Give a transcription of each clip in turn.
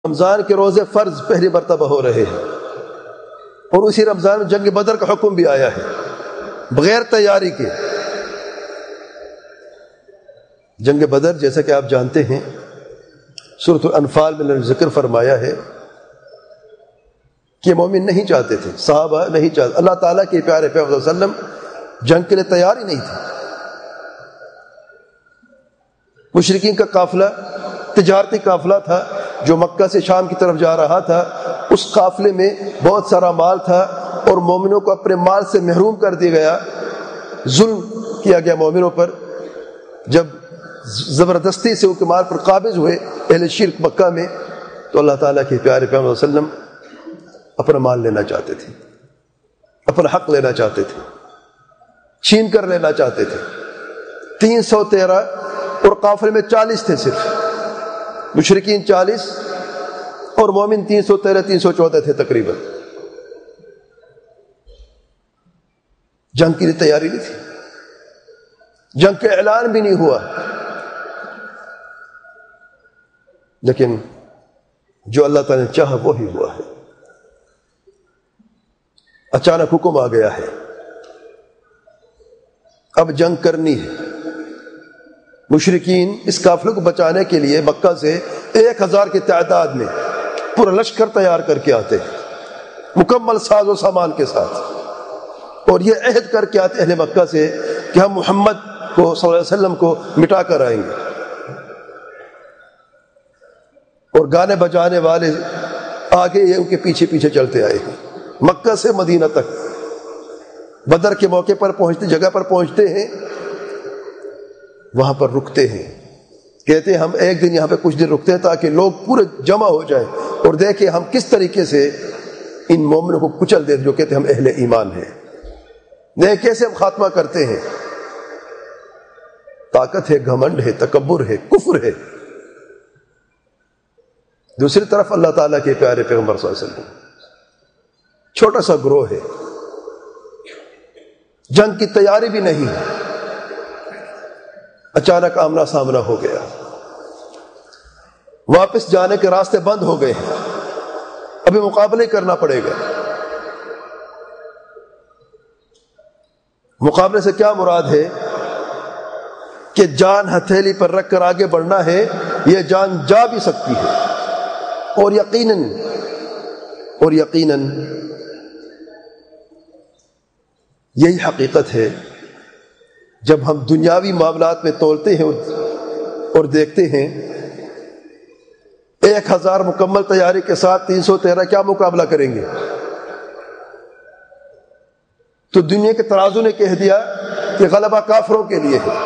رمضان کے روزے فرض پہلی مرتبہ ہو رہے ہیں، اور اسی رمضان میں جنگ بدر کا حکم بھی آیا ہے بغیر تیاری کے۔ جنگ بدر جیسا کہ آپ جانتے ہیں سورۃ الانفال میں ذکر فرمایا ہے کہ مومن نہیں چاہتے تھے، صحابہ نہیں چاہتے، اللہ تعالیٰ کے پیارے پیغمبر صلی اللہ علیہ وسلم جنگ کے لیے تیار ہی نہیں تھے۔ مشرکین کا قافلہ تجارتی قافلہ تھا جو مکہ سے شام کی طرف جا رہا تھا، اس قافلے میں بہت سارا مال تھا اور مومنوں کو اپنے مال سے محروم کر دیا گیا، ظلم کیا گیا مومنوں پر۔ جب زبردستی سے ان کے مال پر قابض ہوئے اہل شرک مکہ میں، تو اللہ تعالیٰ کے پیارے پیغمبر صلی اللہ علیہ وسلم اپنا مال لینا چاہتے تھے، اپنا حق لینا چاہتے تھے، چھین کر لینا چاہتے تھے۔ 313 اور قافلے میں 40 تھے، صرف مشرکین 40 اور مومن 313 314 تھے تقریباً۔ جنگ کی تیاری نہیں تھی، جنگ کا اعلان بھی نہیں ہوا، لیکن جو اللہ تعالیٰ نے چاہا وہی ہوا ہے۔ اچانک حکم آ گیا ہے، اب جنگ کرنی ہے۔ مشرکین اس قافلے کو بچانے کے لیے مکہ سے 1000 کی تعداد میں پورا لشکر تیار کر کے آتے ہیں، مکمل ساز و سامان کے ساتھ، اور یہ عہد کر کے آتے اہل مکہ سے کہ ہم محمد کو صلی اللہ علیہ وسلم کو مٹا کر آئیں گے۔ اور گانے بجانے والے آگے یہ ان کے پیچھے پیچھے چلتے آئے ہیں، مکہ سے مدینہ تک۔ بدر کے موقع پر پہنچتے، جگہ پر پہنچتے ہیں، وہاں پر رکتے ہیں، کہتے ہیں ہم ایک دن یہاں پہ کچھ دن رکتے ہیں تاکہ لوگ پورے جمع ہو جائیں اور دیکھیں ہم کس طریقے سے ان مومنوں کو کچل دیں جو کہتے ہیں ہم اہل ایمان ہیں، دیکھ کیسے ہم خاتمہ کرتے ہیں۔ طاقت ہے، گھمنڈ ہے، تکبر ہے، کفر ہے۔ دوسری طرف اللہ تعالیٰ کے پیارے پیغمبر صلی اللہ علیہ وسلم چھوٹا سا گروہ ہے، جنگ کی تیاری بھی نہیں ہے، اچانک آمنا سامنا ہو گیا، واپس جانے کے راستے بند ہو گئے ہیں، ابھی مقابلے کرنا پڑے گا۔ مقابلے سے کیا مراد ہے کہ جان ہتھیلی پر رکھ کر آگے بڑھنا ہے، یہ جان جا بھی سکتی ہے، اور یقیناً یہی حقیقت ہے۔ جب ہم دنیاوی معاملات میں تولتے ہیں اور دیکھتے ہیں 1000 مکمل تیاری کے ساتھ 313 کیا مقابلہ کریں گے، تو دنیا کے ترازو نے کہہ دیا کہ غلبہ کافروں کے لیے ہے،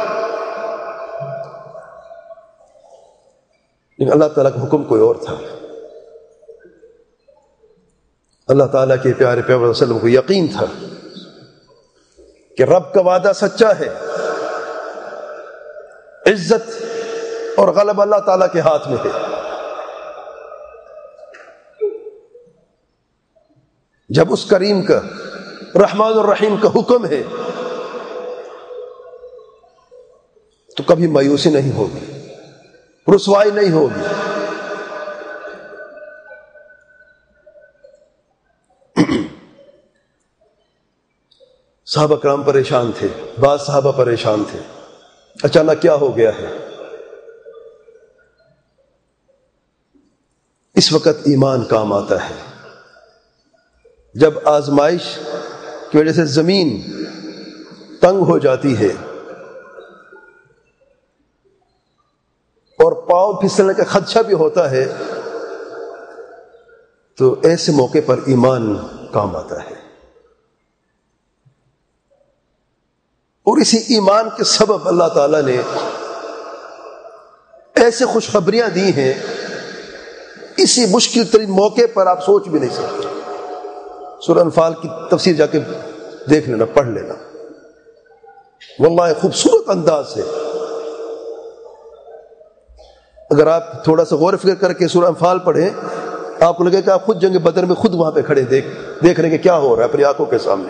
لیکن اللہ تعالیٰ کا حکم کوئی اور تھا۔ اللہ تعالیٰ کے پیارے پیغمبر صلی اللہ علیہ وسلم کو یقین تھا کہ رب کا وعدہ سچا ہے، عزت اور غلبہ اللہ تعالیٰ کے ہاتھ میں ہے۔ جب اس کریم کا رحمان الرحیم کا حکم ہے تو کبھی مایوسی نہیں ہوگی، رسوائی نہیں ہوگی۔ صحابہ کرام پریشان تھے، بعض صحابہ پریشان تھے، اچانک کیا ہو گیا ہے۔ اس وقت ایمان کام آتا ہے، جب آزمائش کی وجہ سے زمین تنگ ہو جاتی ہے اور پاؤں پھسلنے کا خدشہ بھی ہوتا ہے، تو ایسے موقع پر ایمان کام آتا ہے، اور اسی ایمان کے سبب اللہ تعالیٰ نے ایسے خوشخبریاں دی ہیں، اسی مشکل ترین موقع پر آپ سوچ بھی نہیں سکتے۔ سورہ انفال کی تفسیر جا کے دیکھ لینا، پڑھ لینا، واللہ خوبصورت انداز سے۔ اگر آپ تھوڑا سا غور و فکر کر کے سورہ انفال پڑھیں، آپ کو لگے کہ آپ خود جنگ بدر میں خود وہاں پہ کھڑے دیکھ رہے کہ کیا ہو رہا ہے اپنی آنکھوں کے سامنے۔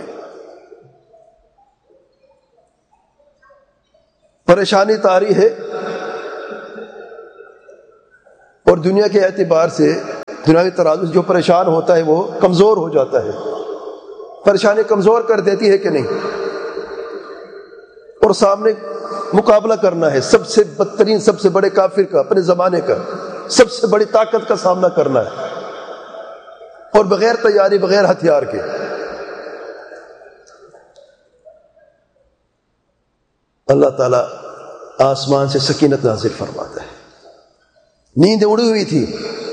پریشانی طاری ہے، اور دنیا کے اعتبار سے دنیاوی ترازو سے جو پریشان ہوتا ہے وہ کمزور ہو جاتا ہے. پریشانی کمزور کر دیتی ہے کہ نہیں؟ اور سامنے مقابلہ کرنا ہے سب سے بدترین، سب سے بڑے کافر کا، اپنے زمانے کا، سب سے بڑی طاقت کا سامنا کرنا ہے، اور بغیر تیاری، بغیر ہتھیار کے. اللہ تعالیٰ آسمان سے سکینت نازل فرماتا ہے. نیند اڑی ہوئی تھی،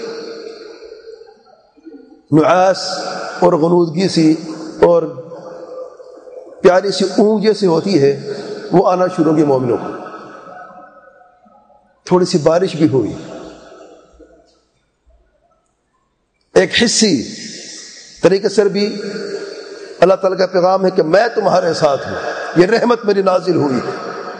نعاس اور غنودگی سی اور پیاری سی اونگ جیسے ہوتی ہے وہ آنا شروع کی مومنوں کو. تھوڑی سی بارش بھی ہوئی. ایک حصی طریقے سے بھی اللہ تعالیٰ کا پیغام ہے کہ میں تمہارے ساتھ ہوں، یہ رحمت میری نازل ہوئی ہے.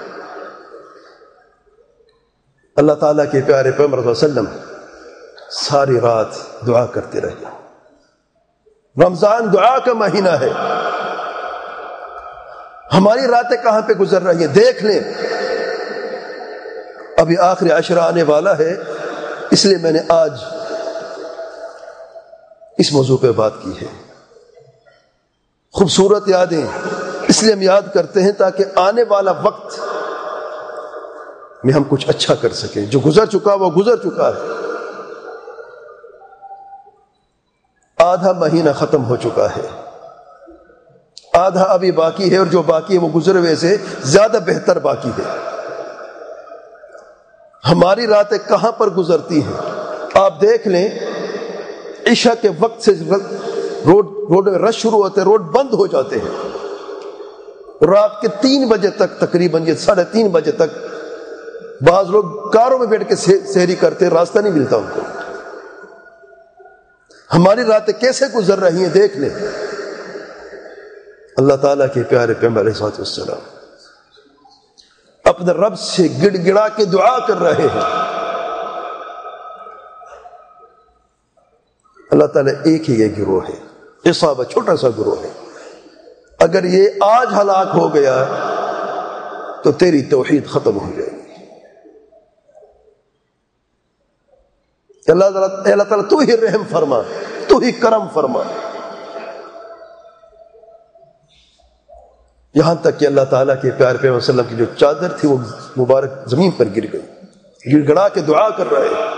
اللہ تعالیٰ کے پیارے پیغمبر صلی اللہ علیہ وسلم ساری رات دعا کرتے رہے. رمضان دعا کا مہینہ ہے. ہماری راتیں کہاں پہ گزر رہی ہیں دیکھ لیں. ابھی آخری عشرہ آنے والا ہے، اس لیے میں نے آج اس موضوع پہ بات کی ہے. خوبصورت یادیں اس لیے ہم یاد کرتے ہیں تاکہ آنے والا وقت میں ہم کچھ اچھا کر سکیں. جو گزر چکا وہ گزر چکا ہے. آدھا مہینہ ختم ہو چکا ہے، آدھا ابھی باقی ہے، اور جو باقی ہے وہ گزرے ہوئے سے زیادہ بہتر باقی ہے. ہماری راتیں کہاں پر گزرتی ہیں آپ دیکھ لیں. عشاء کے وقت سے روڈ میں رش شروع ہوتے ہیں، روڈ بند ہو جاتے ہیں. رات کے 3 بجے تک، تقریباً 3:30 بجے تک بعض لوگ کاروں میں بیٹھ کے سحری کرتے، راستہ نہیں ملتا ان کو. ہماری راتیں کیسے گزر رہی ہیں دیکھ لیں. اللہ تعالیٰ کے پیارے پیغمبر علیہ السلام اپنے رب سے گڑ گڑا کے دعا کر رہے ہیں. اللہ تعالیٰ ایک ہی یہ گروہ ہے، عصابہ، چھوٹا سا گروہ ہے. اگر یہ آج ہلاک ہو گیا تو تیری توحید ختم ہو جائے گی. اللہ تعالیٰ تو ہی رحم فرما، تو ہی کرم فرما. یہاں تک کہ اللہ تعالیٰ کے پیارے پیغمبر صلی اللہ علیہ وسلم کی جو چادر تھی وہ مبارک زمین پر گر گئی. گڑ گڑا کے دعا کر رہے ہیں.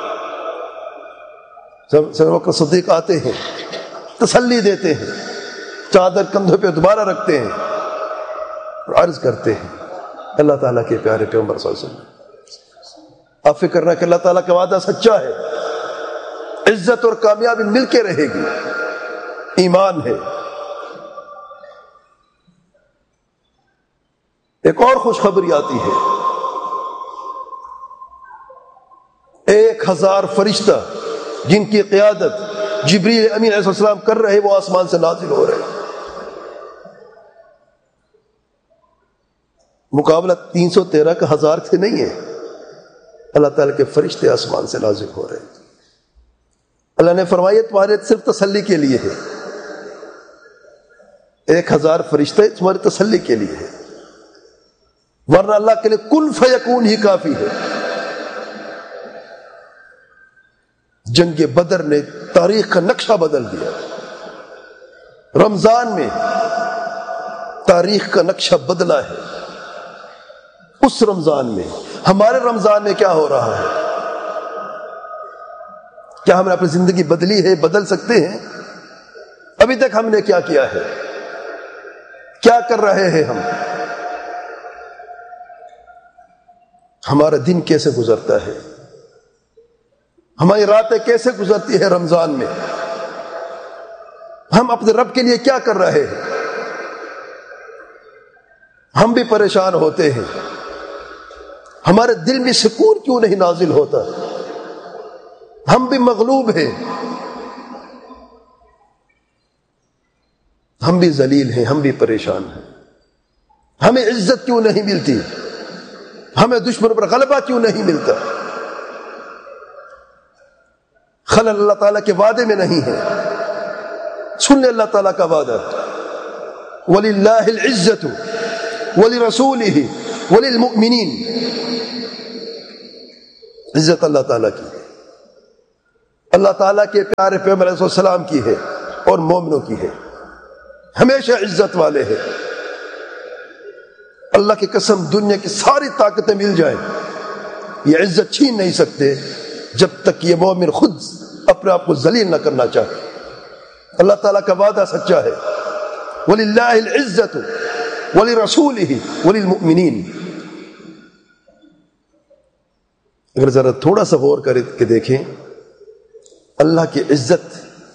سب وقت صدیق آتے ہیں، تسلی دیتے ہیں، چادر کندھوں پہ دوبارہ رکھتے ہیں اور عرض کرتے ہیں اللہ تعالیٰ کے پیارے پیغمبر صلی اللہ علیہ وسلم آپ فکر نہ کہ اللہ تعالیٰ کا وعدہ سچا ہے، عزت اور کامیابی مل کے رہے گی، ایمان ہے. ایک اور خوشخبری آتی ہے. 1000 فرشتہ جن کی قیادت جبریل امین علیہ السلام کر رہے وہ آسمان سے نازل ہو رہے. مقابلہ 313 کا 1000 سے نہیں ہے. اللہ تعالیٰ کے فرشتے آسمان سے نازل ہو رہے. اللہ نے فرمایا تمہارے صرف تسلی کے لیے ہے. 1000 فرشتے تمہاری تسلی کے لیے ہے، ورنہ اللہ کے لیے کن فیکون ہی کافی ہے. جنگ بدر نے تاریخ کا نقشہ بدل دیا. رمضان میں تاریخ کا نقشہ بدلا ہے. اس رمضان میں، ہمارے رمضان میں کیا ہو رہا ہے؟ کیا ہم نے اپنی زندگی بدلی ہے؟ بدل سکتے ہیں؟ ابھی تک ہم نے کیا کیا ہے؟ کیا کر رہے ہیں ہم؟ ہمارا دن کیسے گزرتا ہے؟ ہماری راتیں کیسے گزرتی ہے رمضان میں؟ ہم اپنے رب کے لیے کیا کر رہے ہیں؟ ہم بھی پریشان ہوتے ہیں. ہمارے دل میں سکون کیوں نہیں نازل ہوتا؟ ہم بھی مغلوب ہیں، ہم بھی ذلیل ہیں، ہم بھی پریشان ہیں. ہمیں عزت کیوں نہیں ملتی؟ ہمیں دشمنوں پر غلبہ کیوں نہیں ملتا؟ خلل اللہ تعالیٰ کے وعدے میں نہیں ہے. سن لے اللہ تعالیٰ کا وعدہ، وَلِلَّهِ الْعِزَّةُ وَلِرَسُولِهِ وَلِلْمُؤْمِنِينَ. عزت اللہ تعالیٰ کی، اللہ تعالیٰ کے پیارے پیغمبر علیہ السلام کی ہے اور مومنوں کی ہے، ہمیشہ عزت والے ہیں۔ اللہ کی قسم دنیا کی ساری طاقتیں مل جائیں، یہ عزت چھین نہیں سکتے جب تک یہ مومن خود اپنے آپ کو ذلیل نہ کرنا چاہے۔ اللہ تعالیٰ کا وعدہ سچا ہے، وَلِلَّهِ الْعِزَّةُ وَلِرَسُولِهِ وَلِلْمُؤْمِنِينَ۔ اگر ذرا تھوڑا سا غور کر کے دیکھیں، اللہ کی عزت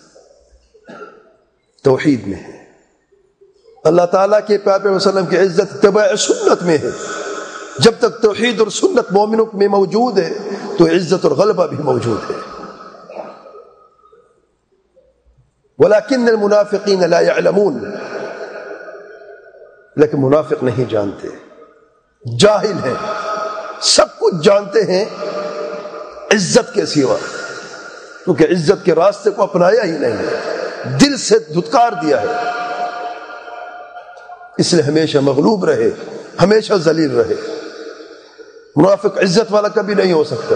توحید میں ہے، اللہ تعالیٰ کے پیارے پیغمبر صلی اللہ علیہ وسلم کی عزت اتباع سنت میں ہے۔ جب تک توحید اور سنت مومنوں میں موجود ہے تو عزت اور غلبہ بھی موجود ہے۔ وَلَكِنَّ الْمُنَافِقِينَ لَا يَعْلَمُونَ، لیکن منافق نہیں جانتے، جاہل ہیں، سب کچھ جانتے ہیں عزت کے سوا، کیونکہ عزت کے راستے کو اپنایا ہی نہیں ہے، دل سے دھتکار دیا ہے، اس لیے ہمیشہ مغلوب رہے، ہمیشہ ذلیل رہے۔ منافق عزت والا کبھی نہیں ہو سکتا۔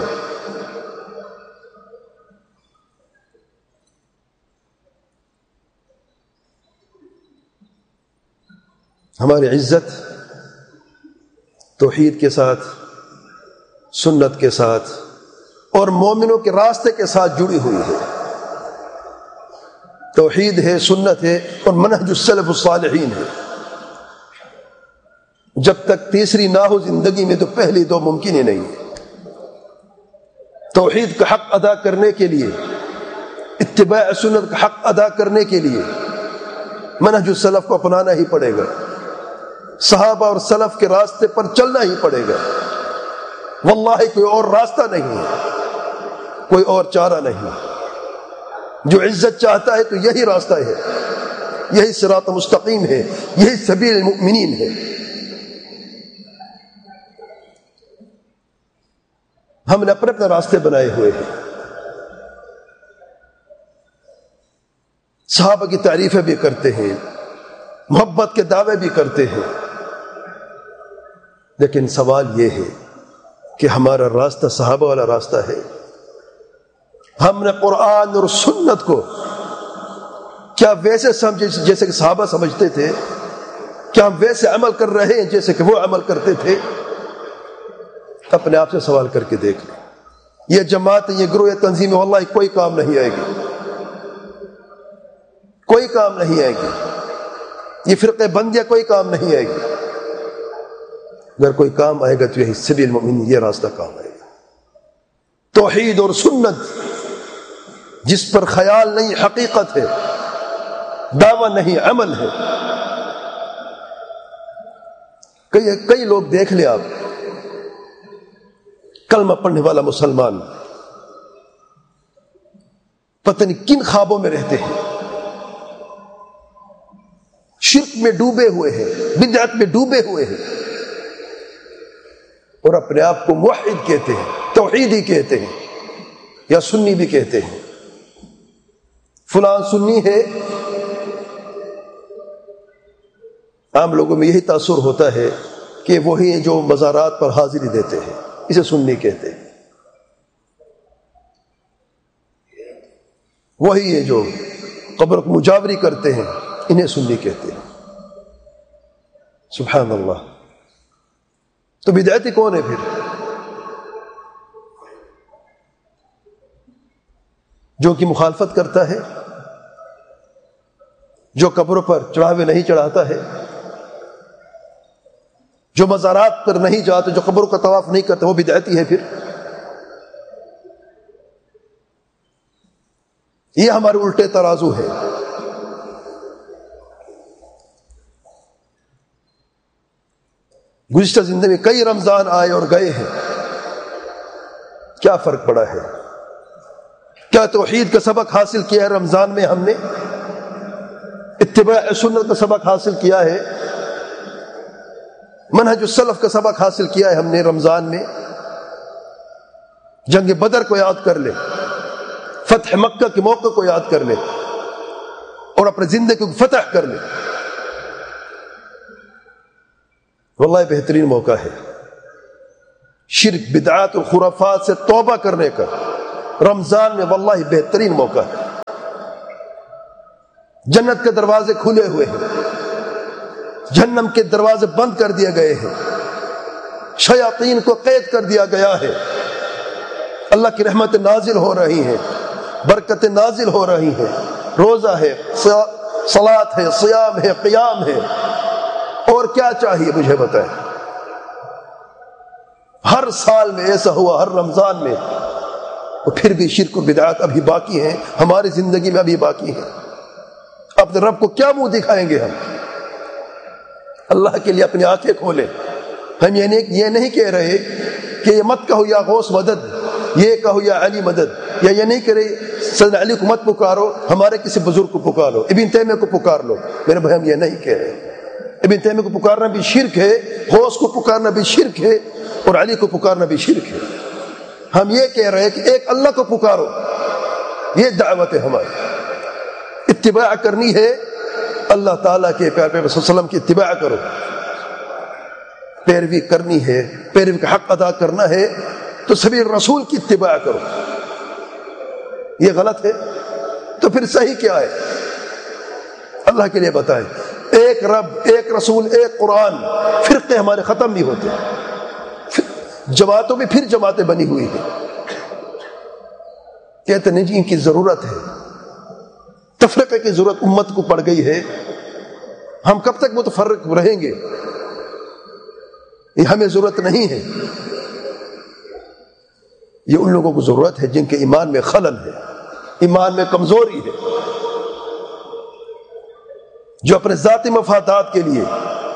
ہماری عزت توحید کے ساتھ، سنت کے ساتھ اور مومنوں کے راستے کے ساتھ جڑی ہوئی ہے۔ توحید ہے، سنت ہے اور منہج السلف الصالحین ہے۔ جب تک تیسری نہ ہو زندگی میں تو پہلی دو ممکن ہی نہیں ہے۔ توحید کا حق ادا کرنے کے لیے، اتباع سنت کا حق ادا کرنے کے لیے منہج السلف کو اپنانا ہی پڑے گا، صحابہ اور سلف کے راستے پر چلنا ہی پڑے گا۔ واللہ کوئی اور راستہ نہیں ہے، کوئی اور چارہ نہیں۔ جو عزت چاہتا ہے تو یہی راستہ ہے، یہی صراط مستقیم ہے، یہی سبیل المؤمنین ہے۔ ہم نے اپنے اپنے راستے بنائے ہوئے ہیں، صحابہ کی تعریفیں بھی کرتے ہیں، محبت کے دعوے بھی کرتے ہیں، لیکن سوال یہ ہے کہ ہمارا راستہ صحابہ والا راستہ ہے؟ ہم نے قرآن اور سنت کو کیا ویسے سمجھے جیسے کہ صحابہ سمجھتے تھے؟ کیا ہم ویسے عمل کر رہے ہیں جیسے کہ وہ عمل کرتے تھے؟ اپنے آپ سے سوال کر کے دیکھ لیں۔ یہ جماعت، یہ گروہ، یہ تنظیم واللہ کوئی کام نہیں آئے گی، کوئی کام نہیں آئے گی، یہ فرقے بندیاں کوئی کام نہیں آئے گی۔ اگر کوئی کام آئے گا تو یہی سبیل المؤمنین، یہ راستہ کام آئے گا۔ توحید اور سنت جس پر خیال نہیں حقیقت ہے، دعویٰ نہیں عمل ہے۔ کئی لوگ دیکھ لیں آپ، کلمہ پڑھنے والا مسلمان پتہ نہیں کن خوابوں میں رہتے ہیں، شرک میں ڈوبے ہوئے ہیں، بدعت میں ڈوبے ہوئے ہیں، اور اپنے آپ کو موحد کہتے ہیں، توحیدی کہتے ہیں، یا سنی بھی کہتے ہیں۔ فلان سنی ہے، عام لوگوں میں یہی تاثر ہوتا ہے کہ وہی ہیں جو مزارات پر حاضری دیتے ہیں، اسے سنی کہتے ہیں۔ وہی ہے جو قبر کو مجاوری کرتے ہیں، انہیں سنی کہتے ہیں۔ سبحان اللہ۔ تو بدعتی کون ہے پھر؟ جو کی مخالفت کرتا ہے، جو قبروں پر چڑھاوے نہیں چڑھاتا ہے، جو مزارات پر نہیں جاتے، جو قبروں کا طواف نہیں کرتے، وہ بدعتی ہے پھر؟ یہ ہمارے الٹے ترازو ہے۔ گزشتہ زندگی میں کئی رمضان آئے اور گئے ہیں، کیا فرق پڑا ہے؟ کیا توحید کا سبق حاصل کیا ہے رمضان میں؟ ہم نے اتباع سنت کا سبق حاصل کیا ہے، منہج السلف کا سبق حاصل کیا ہے ہم نے رمضان میں؟ جنگ بدر کو یاد کر لے، فتح مکہ کے موقع کو یاد کر لے اور اپنے زندگی کو فتح کر لے۔ واللہ بہترین موقع ہے شرک، بدعات اور خرافات سے توبہ کرنے کا، رمضان میں واللہ بہترین موقع ہے. جنت کے دروازے کھلے ہوئے ہیں, جہنم کے دروازے بند کر دیے گئے ہیں, شیاطین کو قید کر دیا گیا ہے. اللہ کی رحمت نازل ہو رہی ہیں, برکتیں نازل ہو رہی ہیں. روزہ ہے, صلاۃ ہے, صیام ہے, قیام ہے, اور کیا چاہیے مجھے بتائیں. ہر سال میں ایسا ہوا, ہر رمضان میں, اور پھر بھی شرک و بدعات ابھی باقی ہیں, ہماری زندگی میں ابھی باقی ہیں. اپنے رب کو کیا منہ دکھائیں گے ہم؟ اللہ کے لیے اپنی آنکھیں کھولیں. ہم یہ نہیں کہہ رہے کہ یہ مت کہو یا غوث مدد, یہ کہو یا علی مدد, یا یہ نہیں کہہ رہے سیدنا علی کو مت پکارو, ہمارے کسی بزرگ کو پکارو, ابن تیمیہ کو پکار لو. میرے بھائی ہم یہ نہیں کہہ رہے. ابن تیمیہ کو پکارنا بھی شرک ہے, غوث کو پکارنا بھی شرک ہے, اور علی کو پکارنا بھی شرک ہے. ہم یہ کہہ رہے ہیں کہ ایک اللہ کو پکارو, یہ دعوت ہے ہماری. اتباع کرنی ہے اللہ تعالیٰ کے پیارے پیغمبر صلی اللہ علیہ وسلم کی اتباع کرو. پیروی کرنی ہے, پیروی کا حق ادا کرنا ہے تو سبھی رسول کی اتباع کرو. یہ غلط ہے تو پھر صحیح کیا ہے؟ اللہ کے لیے بتائیں. ایک رب, ایک رسول, ایک قرآن. فرقے ہمارے ختم نہیں ہوتے, جماعتوں میں پھر جماعتیں بنی ہوئی ہیں. کہتے نہیں جی ان کی ضرورت ہے, تفرقے کی ضرورت امت کو پڑ گئی ہے. ہم کب تک متفرق رہیں گے؟ یہ ہمیں ضرورت نہیں ہے. یہ ان لوگوں کو ضرورت ہے جن کے ایمان میں خلل ہے, ایمان میں کمزوری ہے, جو اپنے ذاتی مفادات کے لیے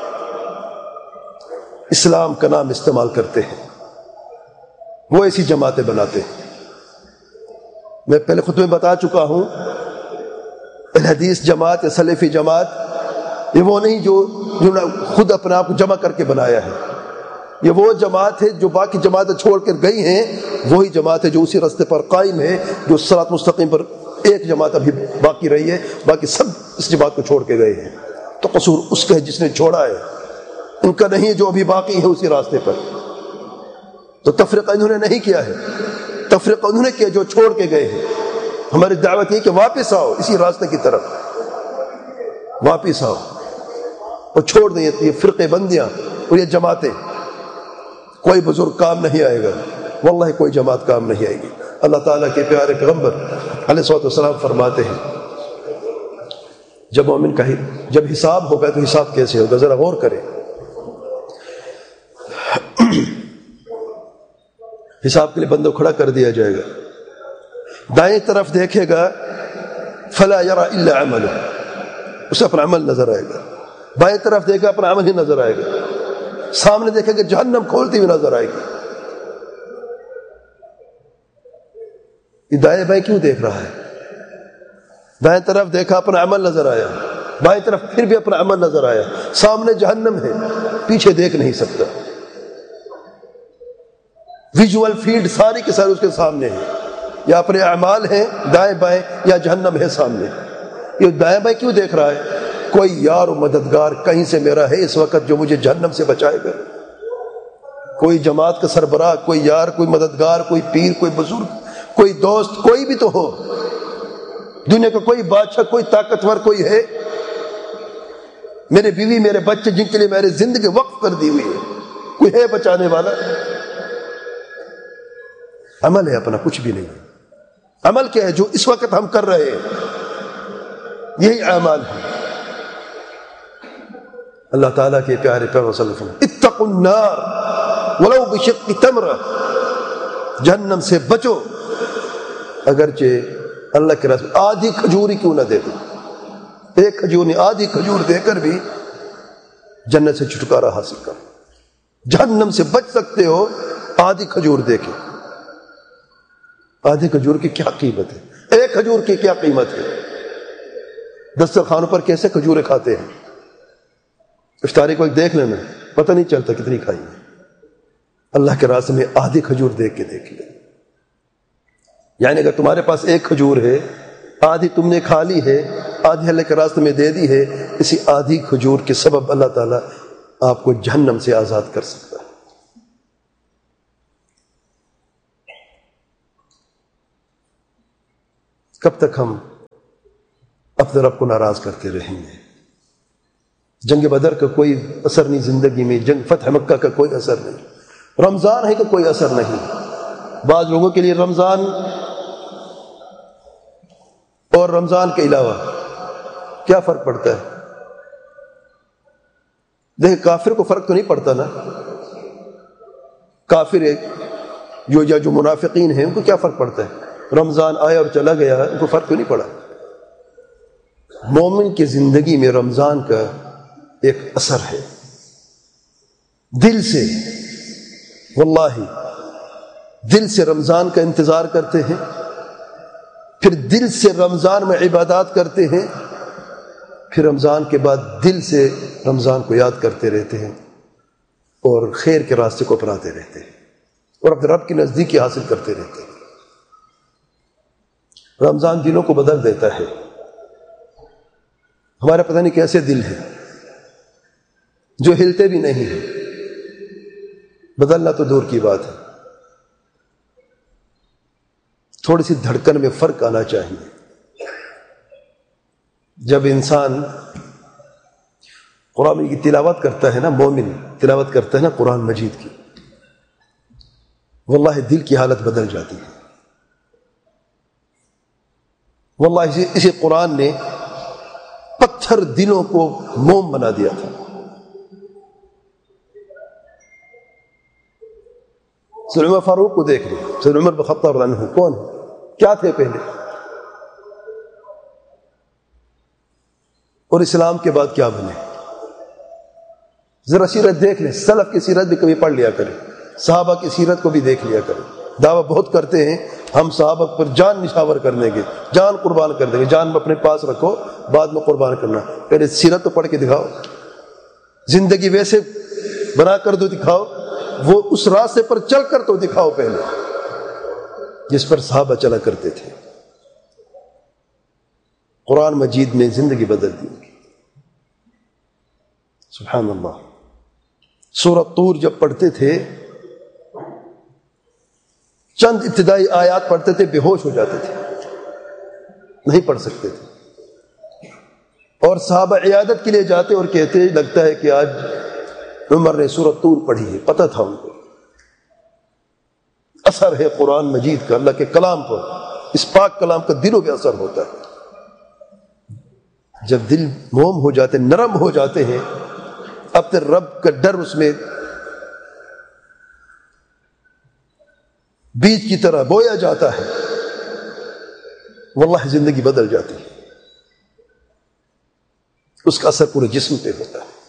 اسلام کا نام استعمال کرتے ہیں, وہ ایسی جماعتیں بناتے ہیں. میں پہلے خطبے میں بتا چکا ہوں, الحدیث جماعت یا سلفی جماعت یہ وہ نہیں جو نے خود اپنے آپ کو جمع کر کے بنایا ہے. یہ وہ جماعت ہے جو باقی جماعتیں چھوڑ کر گئی ہیں, وہی جماعت ہے جو اسی راستے پر قائم ہے, جو صراط مستقیم پر ایک جماعت ابھی باقی رہی ہے, باقی سب اس جماعت کو چھوڑ کے گئے ہیں. تو قصور اس کا ہے جس نے چھوڑا ہے, ان کا نہیں جو ابھی باقی ہے اسی راستے پر. تو تفریقہ انہوں نے نہیں کیا ہے, تفریقہ انہوں نے کیا جو چھوڑ کے گئے ہیں. ہماری دعوت یہ کہ واپس آؤ اسی راستے کی طرف, واپس آؤ اور چھوڑ دیں یہ فرقے بندیاں اور یہ جماعتیں. کوئی بزرگ کام نہیں آئے گا, واللہ کوئی جماعت کام نہیں آئے گی. اللہ تعالیٰ کے پیارے پیغمبر علیہ الصلوۃ والسلام فرماتے ہیں جب مومن کا جب حساب ہوگا تو حساب کیسے ہوگا, ذرا غور کریں. حساب کے لیے بندہ کھڑا کر دیا جائے گا, دائیں طرف دیکھے گا فلا یرا الا عملہ, اسے اپنا عمل نظر آئے گا. بائیں طرف دیکھے گا اپنا عمل ہی نظر آئے گا. سامنے دیکھے گا جہنم کھولتی ہوئی نظر آئے گی. یہ دائیں بائیں کیوں دیکھ رہا ہے؟ دائیں طرف دیکھا اپنا عمل نظر آیا, بائیں طرف پھر بھی اپنا عمل نظر آیا, سامنے جہنم ہے, پیچھے دیکھ نہیں سکتا. ویژول فیلڈ ساری کے سارے اس کے سامنے ہے, یا اپنے اعمال ہیں دائیں بائیں یا جہنم ہے سامنے. یہ دائیں بائیں کیوں دیکھ رہا ہے؟ کوئی یار و مددگار کہیں سے میرا ہے اس وقت جو مجھے جہنم سے بچائے گا. کوئی جماعت کا سربراہ, کوئی یار, کوئی مددگار, کوئی پیر, کوئی بزرگ, کوئی دوست, کوئی بھی تو ہو. دنیا کا کوئی بادشاہ, کوئی طاقتور کوئی ہے. میرے بیوی, میرے بچے جن کے لیے میری زندگی وقف کر دی ہوئی ہے, کوئی ہے بچانے والا؟ عمل ہے اپنا, کچھ بھی نہیں. عمل کیا ہے جو اس وقت ہم کر رہے ہیں, یہی اعمال ہے. اللہ تعالیٰ کے پیارے پیغمبر صلی اللہ علیہ وسلم اتقوا النار ولو بشق تمرہ, جہنم سے بچو اگرچہ اللہ کے رسول آدھی کھجور ہی کیوں نہ دے دو. ایک کھجور نہیں, آدھی کھجور دے کر بھی جنت سے چھٹکارا حاصل کرو. جہنم سے بچ سکتے ہو آدھی کھجور دے کے. آدھی کھجور کی کیا قیمت ہے, ایک کھجور کی کیا قیمت ہے. دسترخوانوں پر کیسے کھجوریں کھاتے ہیں, افطاری کو ایک دیکھ لینا, پتہ نہیں چلتا کتنی کھائی ہے. اللہ کے راستے میں آدھی کھجور دیکھ کے دیکھ لیں. یعنی اگر تمہارے پاس ایک کھجور ہے, آدھی تم نے کھا لی ہے, آدھی اللہ کے راستے میں دے دی ہے, اسی آدھی کھجور کے سبب اللہ تعالیٰ آپ کو جہنم سے آزاد کر سکتا ہے. کب تک ہم اپنے رب کو ناراض کرتے رہیں گے؟ جنگ بدر کا کوئی اثر نہیں زندگی میں، جنگ فتح مکہ کا کوئی اثر نہیں، رمضان ہے کا کوئی اثر نہیں۔ بعض لوگوں کے لیے رمضان اور رمضان کے علاوہ کیا فرق پڑتا ہے؟ دیکھیں کافر کو فرق تو نہیں پڑتا نا، کافر جو منافقین ہیں ان کو کیا فرق پڑتا ہے؟ رمضان آیا اور چلا گیا، ان کو فرق تو نہیں پڑا۔ مومن کی زندگی میں رمضان کا ایک اثر ہے، دل سے، واللہ دل سے رمضان کا انتظار کرتے ہیں، پھر دل سے رمضان میں عبادات کرتے ہیں، پھر رمضان کے بعد دل سے رمضان کو یاد کرتے رہتے ہیں اور خیر کے راستے کو اپناتے رہتے ہیں اور اپنے رب کی نزدیکی حاصل کرتے رہتے ہیں۔ رمضان دلوں کو بدل دیتا ہے۔ ہمارا پتہ نہیں کیسے دل ہے جو ہلتے بھی نہیں ہیں، بدلنا تو دور کی بات ہے، تھوڑی سی دھڑکن میں فرق آنا چاہیے۔ جب انسان قرآن کی تلاوت کرتا ہے نا، مومن تلاوت کرتا ہے نا قرآن مجید کی، واللہ دل کی حالت بدل جاتی ہے۔ واللہ اسی قرآن نے پتھر دلوں کو موم بنا دیا تھا۔ سیدنا عمر فاروق کو دیکھ لیں، سیدنا عمر بن خطاب رضی اللہ عنہ کون کیا تھے پہلے، اور اسلام کے بعد کیا بنے؟ ذرا سیرت دیکھ لیں، سلف کی سیرت بھی کبھی پڑھ لیا کریں، صحابہ کی سیرت کو بھی دیکھ لیا کریں۔ دعویٰ بہت کرتے ہیں ہم صحابہ پر جان نشاور کر دیں گے، جان قربان کر دیں گے، جان اپنے پاس رکھو بعد میں قربان کرنا، پہلے سیرت تو پڑھ کے دکھاؤ، زندگی ویسے بنا کر دو دکھاؤ، وہ اس راستے پر چل کر تو دکھاؤ پہلے جس پر صحابہ چلا کرتے تھے۔ قرآن مجید نے زندگی بدل دی، سبحان اللہ۔ سورۃ طور جب پڑھتے تھے، چند ابتدائی آیات پڑھتے تھے، بے ہوش ہو جاتے تھے، نہیں پڑھ سکتے تھے، اور صحابہ عیادت کے لیے جاتے اور کہتے لگتا ہے کہ آج عمر نے سورۃ طور پڑھی ہے، پتہ تھا ان کو۔ اثر ہے قرآن مجید کا، اللہ کے کلام پر، اس پاک کلام کا دلوں پہ اثر ہوتا ہے۔ جب دل موم ہو جاتے، نرم ہو جاتے ہیں، اپنے رب کا ڈر اس میں بیج کی طرح بویا جاتا ہے، واللہ زندگی بدل جاتی ہے، اس کا اثر پورے جسم پہ ہوتا ہے۔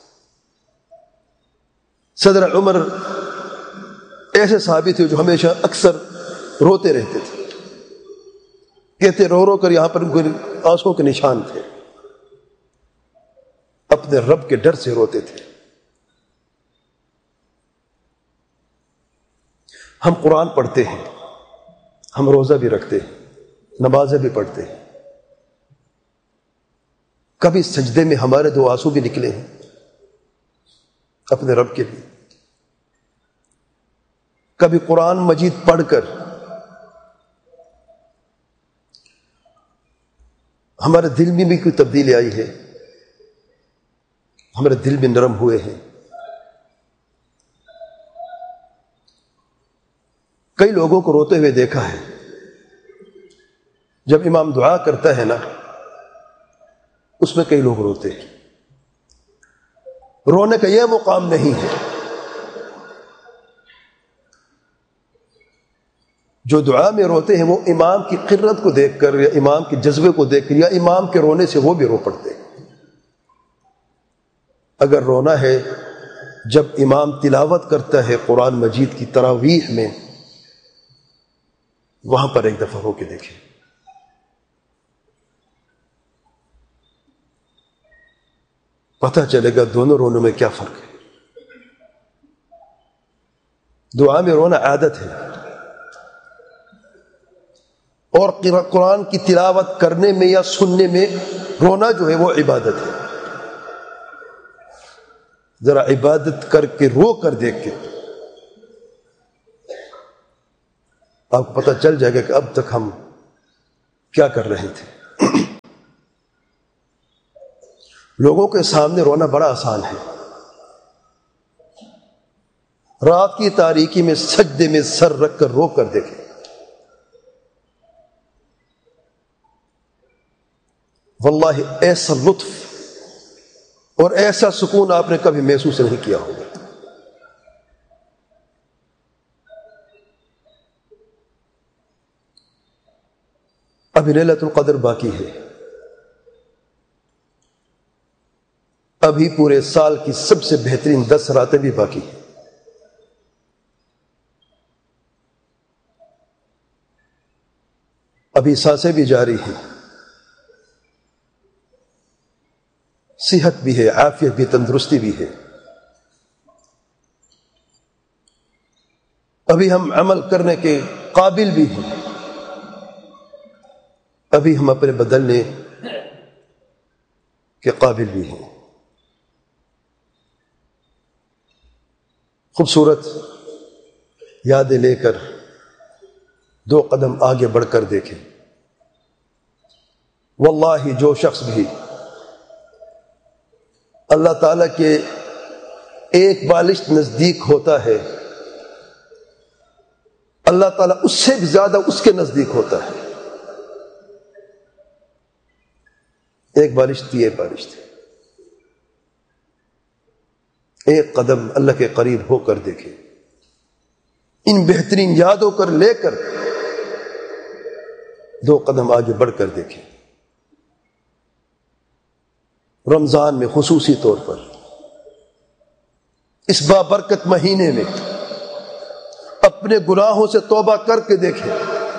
صدر عمر ایسے صحابی تھے جو ہمیشہ اکثر روتے رہتے تھے، کہتے رو رو کر یہاں پر آنسوں کے نشان تھے، اپنے رب کے ڈر سے روتے تھے۔ ہم قرآن پڑھتے ہیں، ہم روزہ بھی رکھتے ہیں، نمازیں بھی پڑھتے ہیں، کبھی سجدے میں ہمارے دو آنسو بھی نکلے ہیں اپنے رب کے لیے؟ کبھی قرآن مجید پڑھ کر ہمارے دل میں بھی کوئی تبدیلی آئی ہے؟ ہمارے دل بھی نرم ہوئے ہیں؟ کئی لوگوں کو روتے ہوئے دیکھا ہے، جب امام دعا کرتا ہے نا اس میں کئی لوگ روتے ہیں۔ رونے کا یہ مقام نہیں ہے، جو دعا میں روتے ہیں وہ امام کی قرت کو دیکھ کر یا امام کے جذبے کو دیکھ کر یا امام کے رونے سے وہ بھی رو پڑتے ہیں۔ اگر رونا ہے جب امام تلاوت کرتا ہے قرآن مجید کی تراویح میں، وہاں پر ایک دفعہ ہو کے دیکھیں، پتہ چلے گا دونوں رونوں میں کیا فرق ہے۔ دعا میں رونا عادت ہے، اور قرآن کی تلاوت کرنے میں یا سننے میں رونا جو ہے وہ عبادت ہے۔ ذرا عبادت کر کے رو کر دیکھ کے آپ کو پتہ چل جائے گا کہ اب تک ہم کیا کر رہے تھے؟ لوگوں کے سامنے رونا بڑا آسان ہے. رات کی تاریکی میں سجدے میں سر رکھ کر رو کر دیکھیں. واللہ ایسا لطف اور ایسا سکون آپ نے کبھی محسوس نہیں کیا ہوگا. ابھی لیلۃ القدر باقی ہے. ابھی پورے سال کی سب سے بہترین 10 راتیں بھی باقی ہیں. ابھی سانسیں بھی جاری ہیں، صحت بھی ہے، عافیت بھی، تندرستی بھی ہے. ابھی ہم عمل کرنے کے قابل بھی ہیں. ابھی ہم اپنے بدلنے کے قابل بھی ہیں. خوبصورت یادیں لے کر 2 قدم آگے بڑھ کر دیکھیں. واللہ جو شخص بھی اللہ تعالیٰ کے ایک بالشت نزدیک ہوتا ہے، اللہ تعالیٰ اس سے بھی زیادہ اس کے نزدیک ہوتا ہے. ایک بالشت تھی، ایک بالشت، ایک قدم اللہ کے قریب ہو کر دیکھیں. ان بہترین یادوں کر لے کر 2 قدم آگے بڑھ کر دیکھیں. رمضان میں خصوصی طور پر اس بابرکت مہینے میں اپنے گناہوں سے توبہ کر کے دیکھیں.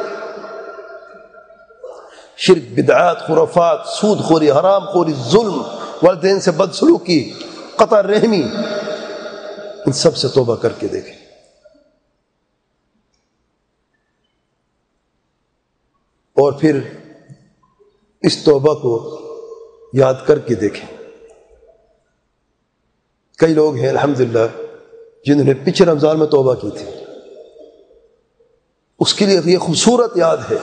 شرک، بدعات، خرافات، سود خوری، حرام خوری، ظلم، والدین سے بدسلوکی، قطع رحمی، ان سب سے توبہ کر کے دیکھیں. اور پھر اس توبہ کو یاد کر کے دیکھیں. کئی لوگ ہیں الحمدللہ جنہوں نے پچھلے رمضان میں توبہ کی تھی، اس کے لیے یہ خوبصورت یاد ہے،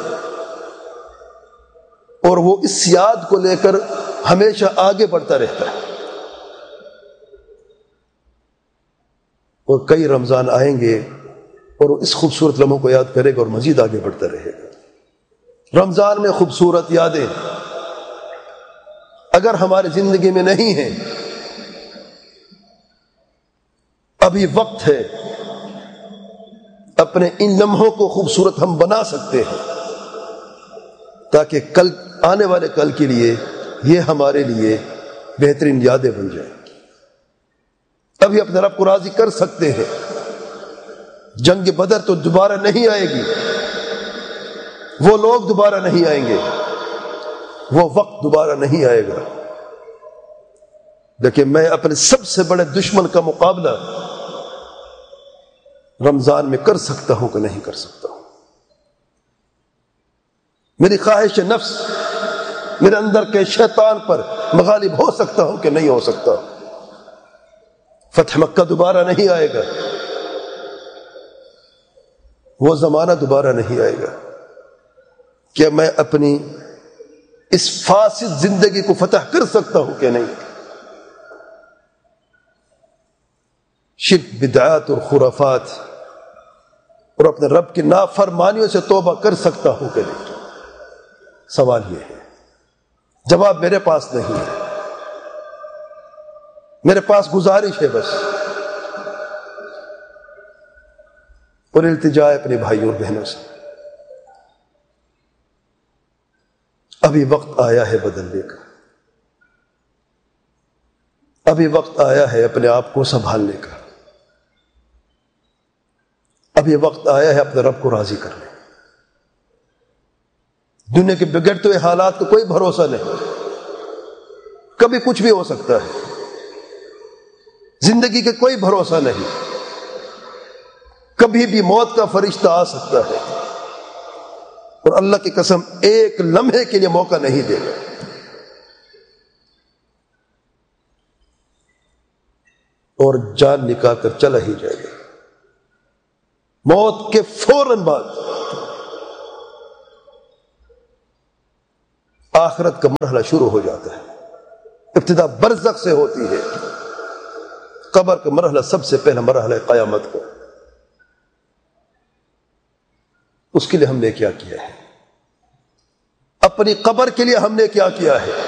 اور وہ اس یاد کو لے کر ہمیشہ آگے بڑھتا رہتا ہے. اور کئی رمضان آئیں گے اور وہ اس خوبصورت لمحوں کو یاد کرے گا اور مزید آگے بڑھتا رہے گا. رمضان میں خوبصورت یادیں اگر ہماری زندگی میں نہیں ہیں، ابھی وقت ہے. اپنے ان لمحوں کو خوبصورت ہم بنا سکتے ہیں تاکہ کل آنے والے کل کے لیے یہ ہمارے لیے بہترین یادیں بن جائیں. ابھی اپنے رب کو راضی کر سکتے ہیں. جنگ بدر تو دوبارہ نہیں آئے گی، وہ لوگ دوبارہ نہیں آئیں گے، وہ وقت دوبارہ نہیں آئے گا. لیکن میں اپنے سب سے بڑے دشمن کا مقابلہ رمضان میں کر سکتا ہوں کہ نہیں کر سکتا ہوں. میری خواہش نفس، میرے اندر کے شیطان پر مغالب ہو سکتا ہوں کہ نہیں ہو سکتا. فتح مکہ دوبارہ نہیں آئے گا، وہ زمانہ دوبارہ نہیں آئے گا. کیا میں اپنی اس فاسد زندگی کو فتح کر سکتا ہوں کہ نہیں؟ شرک، بدعات اور خرافات اور اپنے رب کی نافرمانیوں سے توبہ کر سکتا ہوں کہ نہیں؟ سوال یہ ہے. جواب میرے پاس نہیں ہے. میرے پاس گزارش ہے بس، اور التجا اپنے بھائیوں اور بہنوں سے. ابھی وقت آیا ہے بدلنے کا. ابھی وقت آیا ہے اپنے آپ کو سنبھالنے کا. ابھی وقت آیا ہے اپنے رب کو راضی کرنے کا. دنیا کے بگڑتے ہوئے حالات کا کوئی بھروسہ نہیں، کبھی کچھ بھی ہو سکتا ہے. زندگی کا کوئی بھروسہ نہیں، کبھی بھی موت کا فرشتہ آ سکتا ہے، اور اللہ کی قسم ایک لمحے کے لیے موقع نہیں دے گا. اور جان نکال کر چلا ہی جائے گا. موت کے فوراً بعد آخرت کا مرحلہ شروع ہو جاتا ہے. ابتدا برزخ سے ہوتی ہے. قبر کا مرحلہ سب سے پہلا مرحلہ ہے قیامت کا. اس کے لیے ہم نے کیا کیا ہے؟ اپنی قبر کے لیے ہم نے کیا کیا ہے؟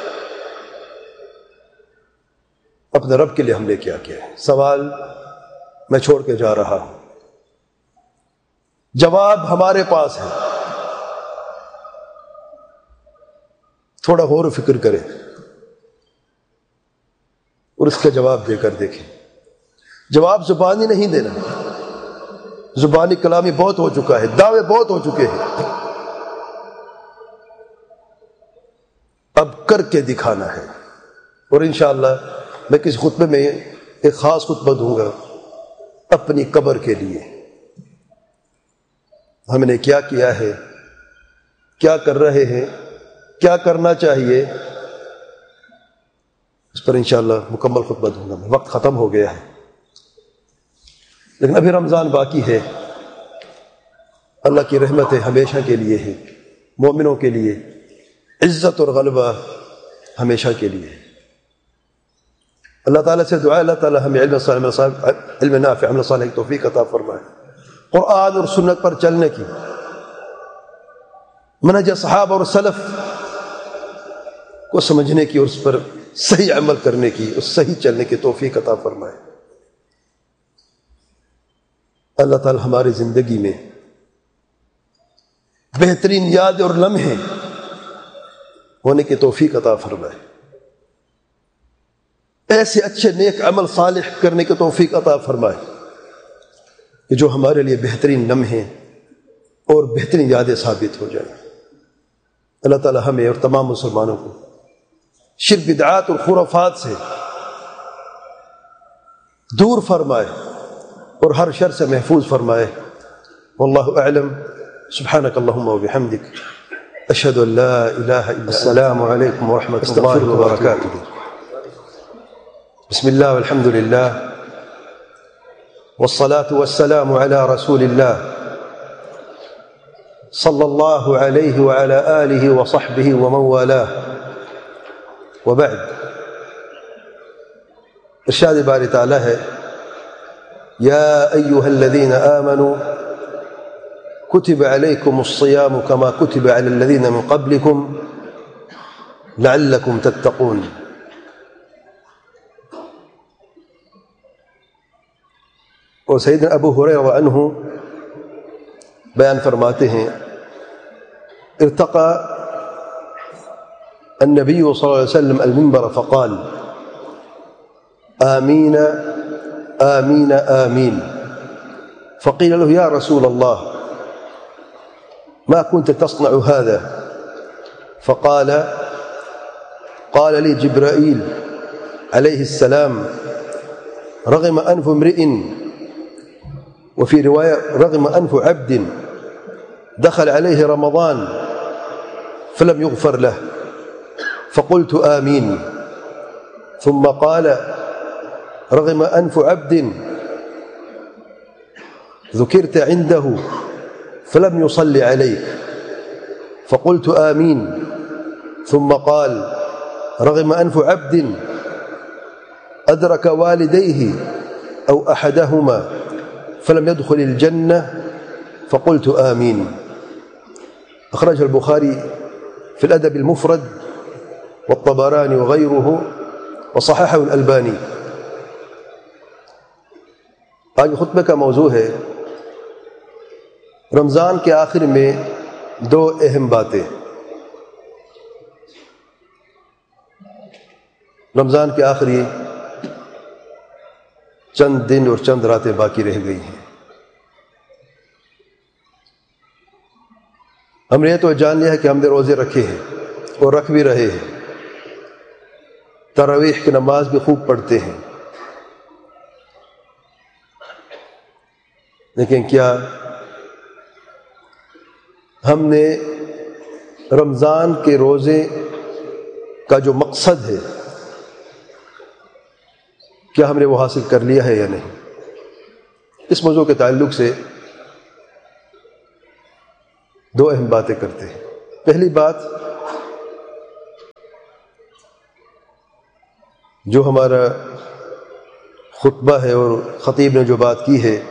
اپنے رب کے لیے ہم نے کیا کیا ہے؟ سوال میں چھوڑ کے جا رہا ہوں، جواب ہمارے پاس ہے. تھوڑا غور و فکر کریں اور اس کا جواب دے کر دیکھیں. جواب زبانی نہیں دینا، زبانی کلامی بہت ہو چکا ہے، دعوے بہت ہو چکے ہیں. اب کر کے دکھانا ہے. اور انشاءاللہ میں کسی خطبے میں ایک خاص خطبہ دوں گا اپنی قبر کے لیے. ہم نے کیا کیا ہے، کیا کر رہے ہیں، کیا کرنا چاہیے، اس پر انشاءاللہ مکمل خطبہ دوں گا. وقت ختم ہو گیا ہے لیکن ابھی رمضان باقی ہے. اللہ کی رحمتیں ہمیشہ کے لیے ہے، مومنوں کے لیے عزت اور غلبہ ہمیشہ کے لیے. اللہ تعالیٰ سے دعا، اللہ تعالیٰ ہمیں علم نافع، عمل صالح کی توفیق عطا فرمائے. قرآن اور سنت پر چلنے کی، منہج صحابہ اور سلف کو سمجھنے کی اور اس پر صحیح عمل کرنے کی، اس صحیح چلنے کی توفیق عطا فرمائے. اللہ تعالیٰ ہماری زندگی میں بہترین یاد اور لمحے ہونے کی توفیق عطا فرمائے. ایسے اچھے نیک عمل صالح کرنے کی توفیق عطا فرمائے کہ جو ہمارے لیے بہترین لمحے اور بہترین یادیں ثابت ہو جائیں. اللہ تعالیٰ ہمیں اور تمام مسلمانوں کو شرک، بدعات اور خرافات سے دور فرمائے اور ہر شر سے محفوظ فرمائے. واللہ اعلم. سبحانک اللہم وبحمدک، اشہد ان لا الہ الا انت. السلام علیکم ورحمۃ اللہ وبرکاتہ. بسم اللہ والحمد للہ والصلاة والسلام على رسول اللہ صلی اللہ علیہ وعلى آلہ وصحبہ ومن والاه. وبعد. ارشاد باری تعالی ہے، یا ایہا الذین آمنوا کتب علیکم الصیام کما کتب علی الذین من قبلکم لعلکم تتقون. اور سیدنا ابو ہریرہ عنہ بیان فرماتے ہیں، ارتقى النبي صلى الله عليه وسلم المنبر فقال آمين آمين آمين. فقيل له يا رسول الله ما كنت تصنع هذا؟ فقال قال لي جبرائيل عليه السلام رغم أنف امرئ، وفي رواية رغم أنف عبد دخل عليه رمضان فلم يغفر له، فقلت آمين. ثم قال رغم أنف عبد ذكرت عنده فلم يصلي عليك، فقلت آمين. ثم قال رغم أنف عبد أدرك والديه أو أحدهما فلم يدخل الجنة، فقلت آمين. أخرج البخاري في الأدب المفرد والطبراني وغيره وصححه الألباني. آج خطبے کا موضوع ہے رمضان کے آخر میں دو اہم باتیں. رمضان کے آخری چند دن اور چند راتیں باقی رہ گئی ہیں. ہم نے تو جان لیا ہے کہ ہم نے روزے رکھے ہیں اور رکھ بھی رہے ہیں، تراویح کی نماز بھی خوب پڑھتے ہیں، لیکن کیا ہم نے رمضان کے روزے کا جو مقصد ہے کیا ہم نے وہ حاصل کر لیا ہے یا نہیں؟ اس موضوع کے تعلق سے دو اہم باتیں کرتے ہیں. پہلی بات جو ہمارا خطبہ ہے اور خطیب نے جو بات کی ہے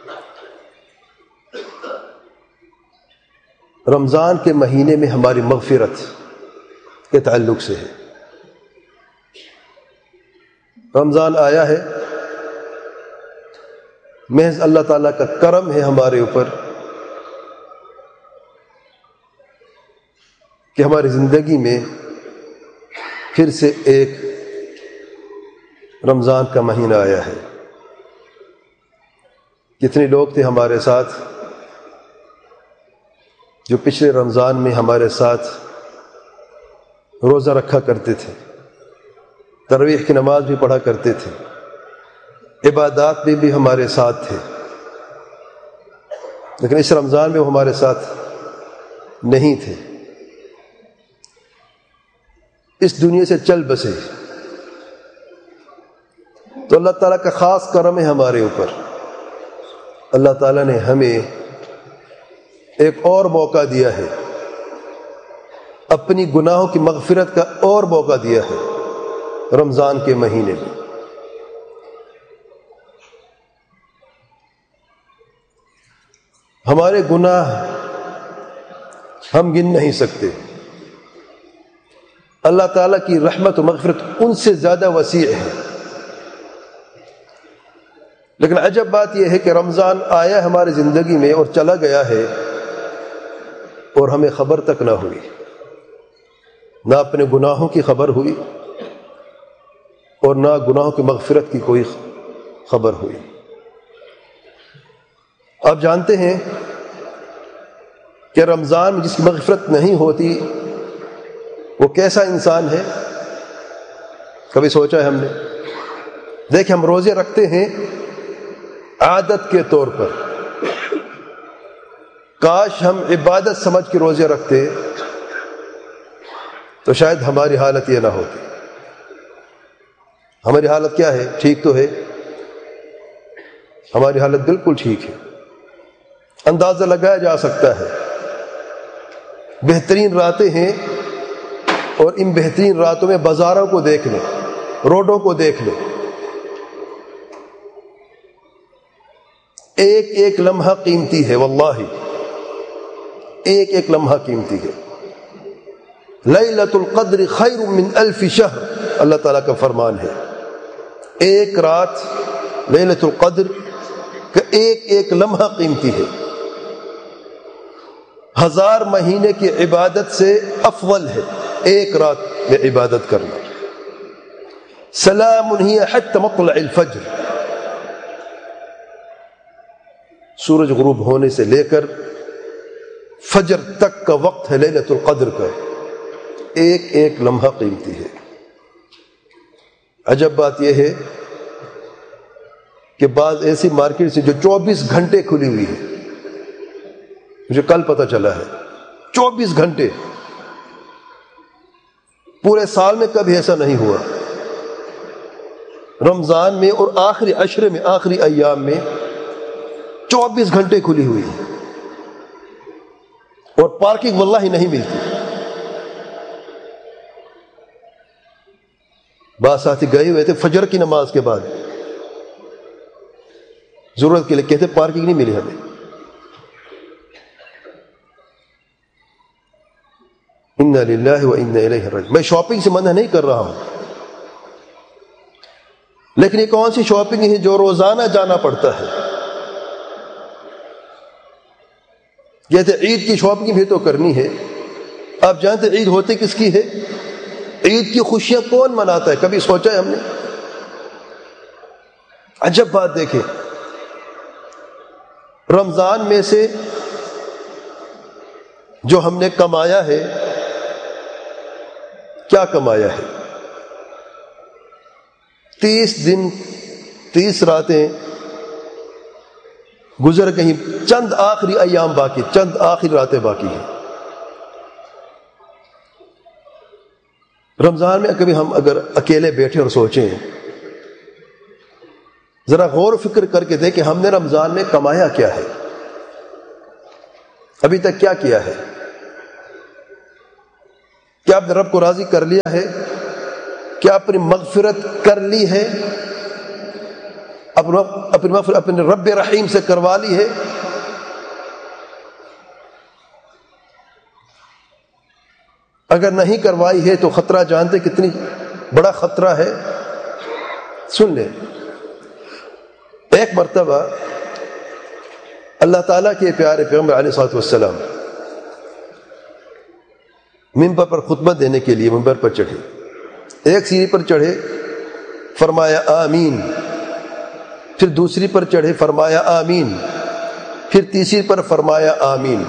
رمضان کے مہینے میں ہماری مغفرت کے تعلق سے ہے. رمضان آیا ہے، محض اللہ تعالیٰ کا کرم ہے ہمارے اوپر کہ ہماری زندگی میں پھر سے ایک رمضان کا مہینہ آیا ہے. کتنے لوگ تھے ہمارے ساتھ جو پچھلے رمضان میں ہمارے ساتھ روزہ رکھا کرتے تھے، تراویح کی نماز بھی پڑھا کرتے تھے، عبادات میں بھی ہمارے ساتھ تھے، لیکن اس رمضان میں وہ ہمارے ساتھ نہیں تھے، اس دنیا سے چل بسے. تو اللہ تعالیٰ کا خاص کرم ہے ہمارے اوپر. اللہ تعالیٰ نے ہمیں ایک اور موقع دیا ہے، اپنی گناہوں کی مغفرت کا اور موقع دیا ہے رمضان کے مہینے میں. ہمارے گناہ ہم گن نہیں سکتے. اللہ تعالیٰ کی رحمت و مغفرت ان سے زیادہ وسیع ہے. لیکن عجب بات یہ ہے کہ رمضان آیا ہماری زندگی میں اور چلا گیا ہے اور ہمیں خبر تک نہ ہوئی، نہ اپنے گناہوں کی خبر ہوئی اور نہ گناہوں کی مغفرت کی کوئی خبر ہوئی. آپ جانتے ہیں کہ رمضان میں جس کی مغفرت نہیں ہوتی وہ کیسا انسان ہے؟ کبھی سوچا ہے ہم نے؟ دیکھیں، ہم روزے رکھتے ہیں عادت کے طور پر. کاش ہم عبادت سمجھ کے روزے رکھتے تو شاید ہماری حالت یہ نہ ہوتی. ہماری حالت کیا ہے؟ ٹھیک تو ہے، ہماری حالت بالکل ٹھیک ہے. اندازہ لگایا جا سکتا ہے. بہترین راتیں ہیں اور ان بہترین راتوں میں بازاروں کو دیکھ لیں، روڈوں کو دیکھ لیں، ایک ایک لمحہ قیمتی ہے. واللہ ایک ایک لمحہ قیمتی ہے. لیلۃ القدر خیر من الف شہر، اللہ تعالیٰ کا فرمان ہے. ایک رات لیلۃ القدر کا ایک ایک لمحہ قیمتی ہے. 1000 مہینے کی عبادت سے افضل ہے ایک رات میں عبادت کرنا. سلام ہی حتی مطلع الفجر، سورج غروب ہونے سے لے کر فجر تک کا وقت ہے لیلۃ القدر کا. ایک ایک لمحہ قیمتی ہے. عجب بات یہ ہے کہ بعض ایسی مارکیٹ سے جو 24 گھنٹے کھلی ہوئی ہے، مجھے کل پتہ چلا ہے 24 گھنٹے، پورے سال میں کبھی ایسا نہیں ہوا. رمضان میں اور آخری عشرے میں، آخری ایام میں 24 گھنٹے کھلی ہوئی ہے اور پارکنگ واللہ نہیں ملتی. بعض ساتھی گئے ہوئے تھے فجر کی نماز کے بعد، ضرورت کے لیے، کہتے پارکنگ نہیں ملی ہمیں. انا للہ و انا الیہ راجعون. میں شاپنگ سے منع نہیں کر رہا ہوں، لیکن یہ کون سی شاپنگ ہے جو روزانہ جانا پڑتا ہے؟ کہتے عید کی شاپنگ بھی تو کرنی ہے. آپ جانتے عید ہوتی کس کی ہے؟ عید کی خوشیاں کون مناتا ہے؟ کبھی سوچا ہے ہم نے؟ عجب بات دیکھیں، رمضان میں سے جو ہم نے کمایا ہے، کیا کمایا ہے؟ 30 دن 30 راتیں گزر گئی، چند آخری ایام باقی، چند آخری راتیں باقی ہیں. رمضان میں کبھی ہم اگر اکیلے بیٹھے اور سوچیں، ذرا غور و فکر کر کے دیکھیں ہم نے رمضان میں کمایا کیا ہے، ابھی تک کیا کیا ہے؟ کیا آپ نے رب کو راضی کر لیا ہے؟ کیا اپنی مغفرت کر لی ہے؟ اپنی مغفرت اپنے رب رحیم سے کروا لی ہے؟ اگر نہیں کروائی ہے تو خطرہ جانتے کتنی بڑا خطرہ ہے؟ سن لیں، ایک مرتبہ اللہ تعالیٰ کے پیارے پیغمبر علیہ الصلوۃ والسلام منبر پر خطبہ دینے کے لیے منبر پر چڑھے، ایک سیڑھی پر چڑھے فرمایا آمین، پھر دوسری پر چڑھے فرمایا آمین، پھر تیسری پر فرمایا آمین۔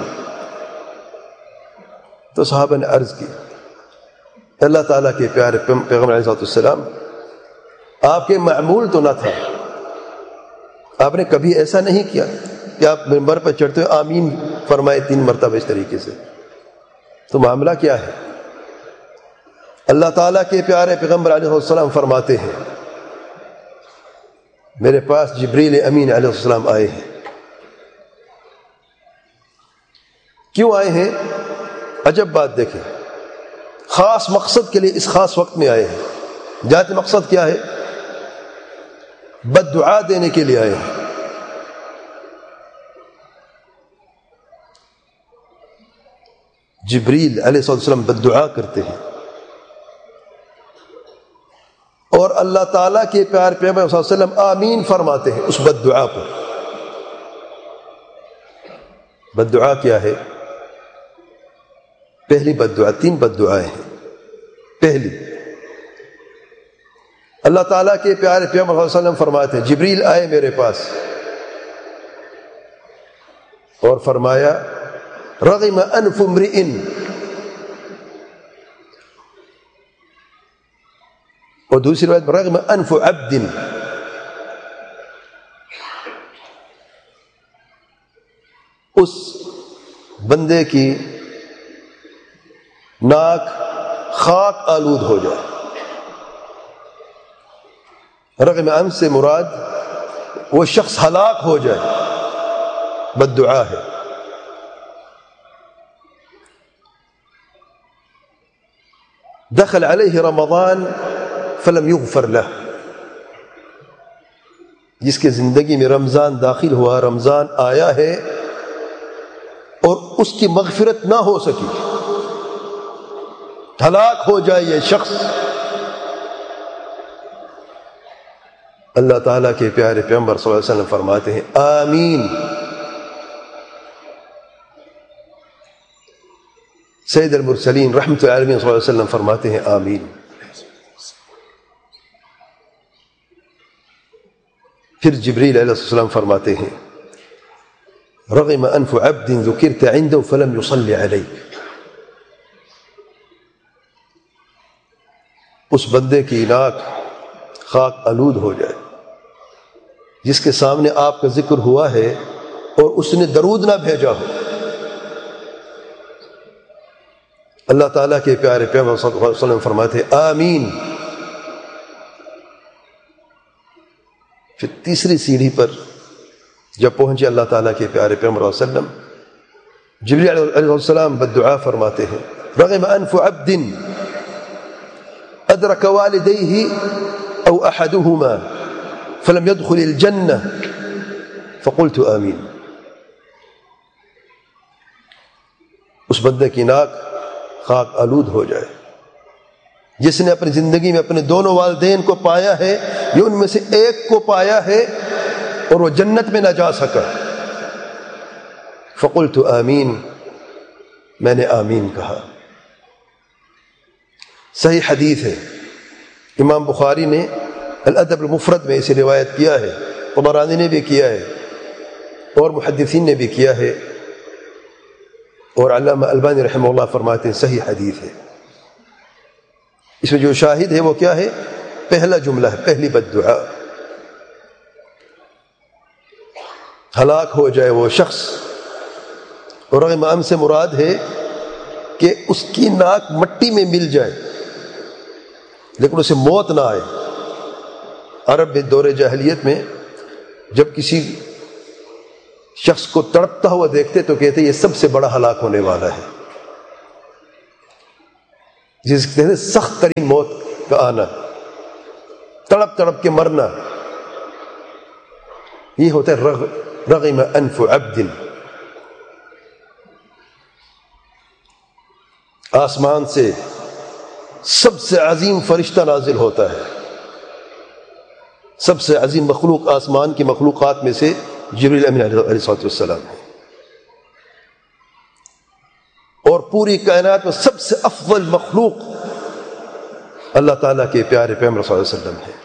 تو صحابہ نے عرض کی اللہ تعالیٰ کے پیارے پیغمبر علیہ الصلوۃ والسلام، آپ کے معمول تو نہ تھا، آپ نے کبھی ایسا نہیں کیا کہ آپ منبر پر چڑھتے ہوئے آمین فرمائے 3 مرتبہ اس طریقے سے، تو معاملہ کیا ہے؟ اللہ تعالیٰ کے پیارے پیغمبر علیہ السلام فرماتے ہیں میرے پاس جبریل امین علیہ السلام آئے ہیں۔ کیوں آئے ہیں؟ عجب بات دیکھیں، خاص مقصد کے لیے اس خاص وقت میں آئے ہیں۔ ذاتی مقصد کیا ہے؟ بد دعا دینے کے لیے آئے ہیں۔ جبریل علیہ السلام بد دعا کرتے ہیں اور اللہ تعالیٰ کے پیار پیغمبر صلی اللہ علیہ وسلم آمین فرماتے ہیں اس بد دعا پر۔ بد دعا کیا ہے؟ پہلی بد دعا، 3 بد دعائیں ہیں۔ پہلی، اللہ تعالیٰ کے پیارے پیغمبر صلی اللہ علیہ وسلم فرماتے ہیں جبریل آئے میرے پاس اور فرمایا رغم انف امرئ، اور دوسری روایت میں رغم انف عبد، اس بندے کی ناک خاک آلود ہو جائے۔ رغم انف سے مراد وہ شخص ہلاک ہو جائے، بد دعا ہے۔ دخل علیہ رمضان فلم یغفر لہ، جس کے زندگی میں رمضان داخل ہوا، رمضان آیا ہے اور اس کی مغفرت نہ ہو سکی، ہلاک ہو جائے یہ شخص۔ اللہ تعالیٰ کے پیارے پیغمبر صلی اللہ علیہ وسلم فرماتے ہیں آمین۔ سید المرسلین رحمۃ اللہ علیہ صلی اللہ علیہ وسلم فرماتے ہیں آمین۔ پھر جبریل علیہ السلام فرماتے ہیں رغم انف عبد ذکرت عنده فلم يصلي عليك، اس بندے کی ناک خاک آلود ہو جائے جس کے سامنے آپ کا ذکر ہوا ہے اور اس نے درود نہ بھیجا ہو۔ اللہ تعالیٰ کے پیارے پیغمبر صلی اللہ علیہ وسلم فرماتے ہیں آمین۔ پھر تیسری سیڑھی پر جب پہنچے اللہ تعالیٰ کے پیارے پیغمبر صلی اللہ علیہ وسلم، جبریل علیہ السلام بدعا فرماتے ہیں رغم انف عبد ادرک والدیہ او احدہما فلم يدخل الجنہ فقلت آمین۔ اس بندے کی ناک خاک آلود ہو جائے جس نے اپنی زندگی میں اپنے دونوں والدین کو پایا ہے یا ان میں سے ایک کو پایا ہے اور وہ جنت میں نہ جا سکا۔ فقلت آمین، میں نے آمین کہا۔ صحیح حدیث ہے، امام بخاری نے الادب المفرد میں اسے روایت کیا ہے، طبرانی نے بھی کیا ہے اور محدثین نے بھی کیا ہے، اور علامہ البانی رحمہ اللہ فرماتے ہیں صحیح حدیث ہے۔ اس میں جو شاہد ہے وہ کیا ہے؟ پہلا جملہ ہے، پہلی بد دعا، ہلاک ہو جائے وہ شخص، اور رغم انف سے مراد ہے کہ اس کی ناک مٹی میں مل جائے لیکن اسے موت نہ آئے۔ عرب دور جاہلیت میں جب کسی شخص کو تڑپتا ہوا دیکھتے تو کہتے یہ سب سے بڑا ہلاک ہونے والا ہے، جس کہتے ہیں سخت ترین موت کا آنا۔ تڑپ تڑپ کے مرنا، یہ ہوتا ہے رغم انف عبد. آسمان سے سب سے عظیم فرشتہ نازل ہوتا ہے، سب سے عظیم مخلوق آسمان کی مخلوقات میں سے جبریل امین علیہ السلام ہے، اور پوری کائنات میں سب سے افضل مخلوق اللہ تعالیٰ کے پیارے پیغمبر صلی اللہ علیہ وسلم ہے.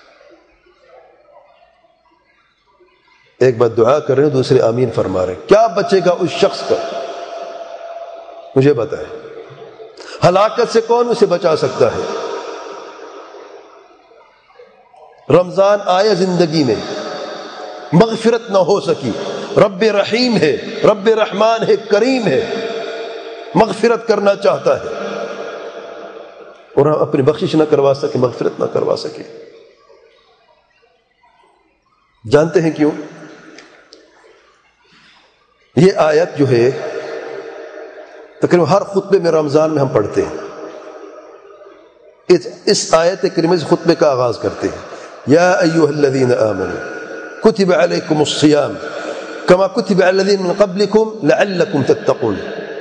ایک بات دعا کر رہے ہیں، دوسرے آمین فرما رہے ہیں. کیا بچے گا اس شخص کا؟ مجھے بتائیں، ہلاکت سے کون اسے بچا سکتا ہے؟ رمضان آیا زندگی میں، مغفرت نہ ہو سکی. رب رحیم ہے، رب رحمان ہے، کریم ہے، مغفرت کرنا چاہتا ہے، اور ہم اپنی بخشش نہ کروا سکے، مغفرت نہ کروا سکے. جانتے ہیں کیوں؟ یہ آیت جو ہے تقریباً ہر خطبے میں رمضان میں ہم پڑھتے ہیں. اس آیت کریمہ سے خطبے کا آغاز کرتے ہیں. یا ایھا الذین آمنوا کتب علیکم الصیام کما کتب علی الذین من قبلکم لعلکم تتقون.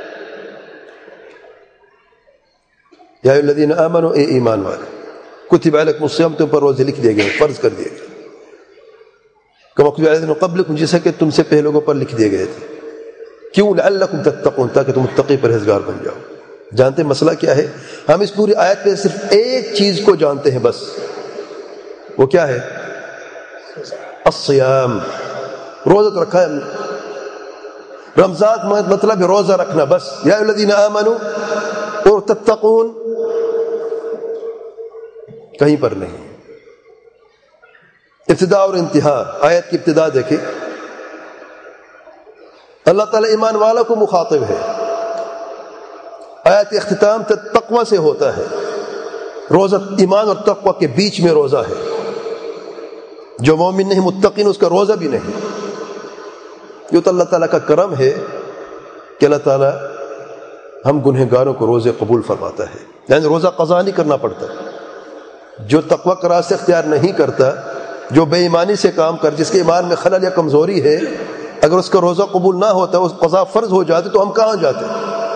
یا ایھا الذین آمنوا، اے ایمان والے، کتب علیکم الصیام، تم پر روزے لکھ دیے گئے، فرض کر دیے گئے. کما کتب علی الذین من قبلکم، جیسا کہ تم سے پہلے لوگوں پر لکھ دیے گئے تھے. کیوں؟ لعلکم تتقون، تاکہ تم متقی پرہیزگار بن جاؤ. جانتے ہیں مسئلہ کیا ہے؟ ہم اس پوری آیت میں صرف ایک چیز کو جانتے ہیں بس. وہ کیا ہے؟ الصیام. روزہ رکھا ہے ہم نے. رمضان کا مطلب ہے روزہ رکھنا بس. یا ایھا الذین آمنوا اور تتقون کہیں پر نہیں. ابتدا اور انتہا، آیت کی ابتدا دیکھیں، اللہ تعالیٰ ایمان والوں کو مخاطب ہے. آیت اختتام تقوی سے ہوتا ہے. روزہ ایمان اور تقوی کے بیچ میں روزہ ہے. جو مومن نہیں متقین اس کا روزہ بھی نہیں. یہ تو اللہ تعالیٰ کا کرم ہے کہ اللہ تعالیٰ ہم گنہگاروں کو روزے قبول فرماتا ہے. یعنی روزہ قضا نہیں کرنا پڑتا. جو تقوی کا راستہ اختیار نہیں کرتا، جو بے ایمانی سے کام کر، جس کے ایمان میں خلل یا کمزوری ہے، اگر اس کا روزہ قبول نہ ہوتا، اس قضا فرض ہو جاتے، تو ہم کہاں جاتے؟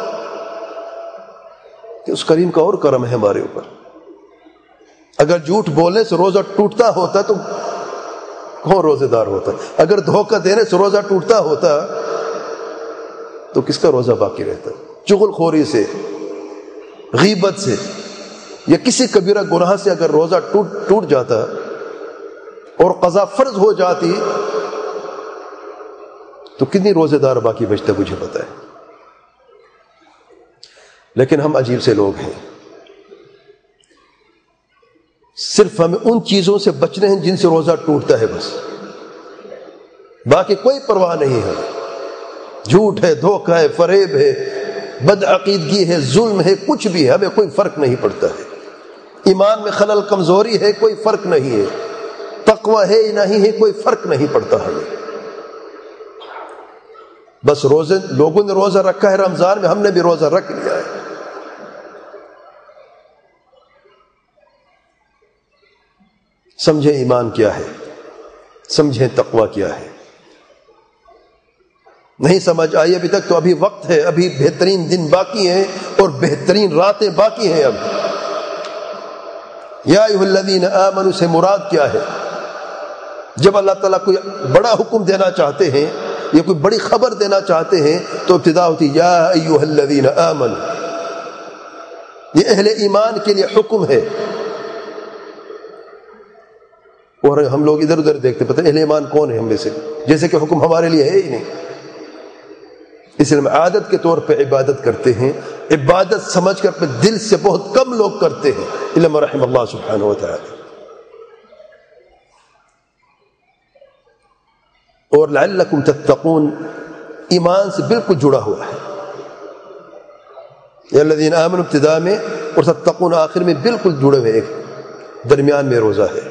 کہ اس کریم کا اور کرم ہے ہمارے اوپر. اگر جھوٹ بولنے سے روزہ ٹوٹتا ہوتا تو کون روزے دار ہوتا؟ اگر دھوکہ دینے سے روزہ ٹوٹتا ہوتا تو کس کا روزہ باقی رہتا؟ چغل خوری سے، غیبت سے، یا کسی کبیرہ گناہ سے اگر روزہ ٹوٹ جاتا اور قضا فرض ہو جاتی تو کتنی روزے دار باقی بچتا؟ مجھے پتہ ہے. لیکن ہم عجیب سے لوگ ہیں. صرف ہمیں ان چیزوں سے بچنے ہیں جن سے روزہ ٹوٹتا ہے بس. باقی کوئی پرواہ نہیں ہے. جھوٹ ہے، دھوکہ ہے، فریب ہے، بدعقیدگی ہے، ظلم ہے، کچھ بھی ہے، ہمیں کوئی فرق نہیں پڑتا ہے. ایمان میں خلل کمزوری ہے، کوئی فرق نہیں ہے. تقوی ہے نہیں ہے، کوئی فرق نہیں پڑتا ہمیں. بس روزے، لوگوں نے روزہ رکھا ہے رمضان میں، ہم نے بھی روزہ رکھ لیا ہے. سمجھیں ایمان کیا ہے، سمجھیں تقوی کیا ہے. نہیں سمجھ آئی ابھی تک تو ابھی وقت ہے، ابھی بہترین دن باقی ہیں اور بہترین راتیں باقی ہیں. اب یا ایھا الذین آمنوا سے مراد کیا ہے؟ جب اللہ تعالیٰ کوئی بڑا حکم دینا چاہتے ہیں یا کوئی بڑی خبر دینا چاہتے ہیں تو ابتدا ہوتی یا ایھا الذین آمنوا. یہ اہل ایمان کے لیے حکم ہے. اور ہم لوگ ادھر ادھر دیکھتے، پتہ اہل ایمان کون ہے ہم میں سے، جیسے کہ حکم ہمارے لیے ہے ہی نہیں. اس لیے ہم عادت کے طور پہ عبادت کرتے ہیں. عبادت سمجھ کر دل سے بہت کم لوگ کرتے ہیں، الا من رحم اللہ سبحانہ و تعالی. اور لعلکم تتقون ایمان سے بالکل جڑا ہوا ہے. یا الذین آمنوا ابتدا میں اور تتقون آخر میں بالکل جڑے ہوئے، ایک درمیان میں روزہ ہے.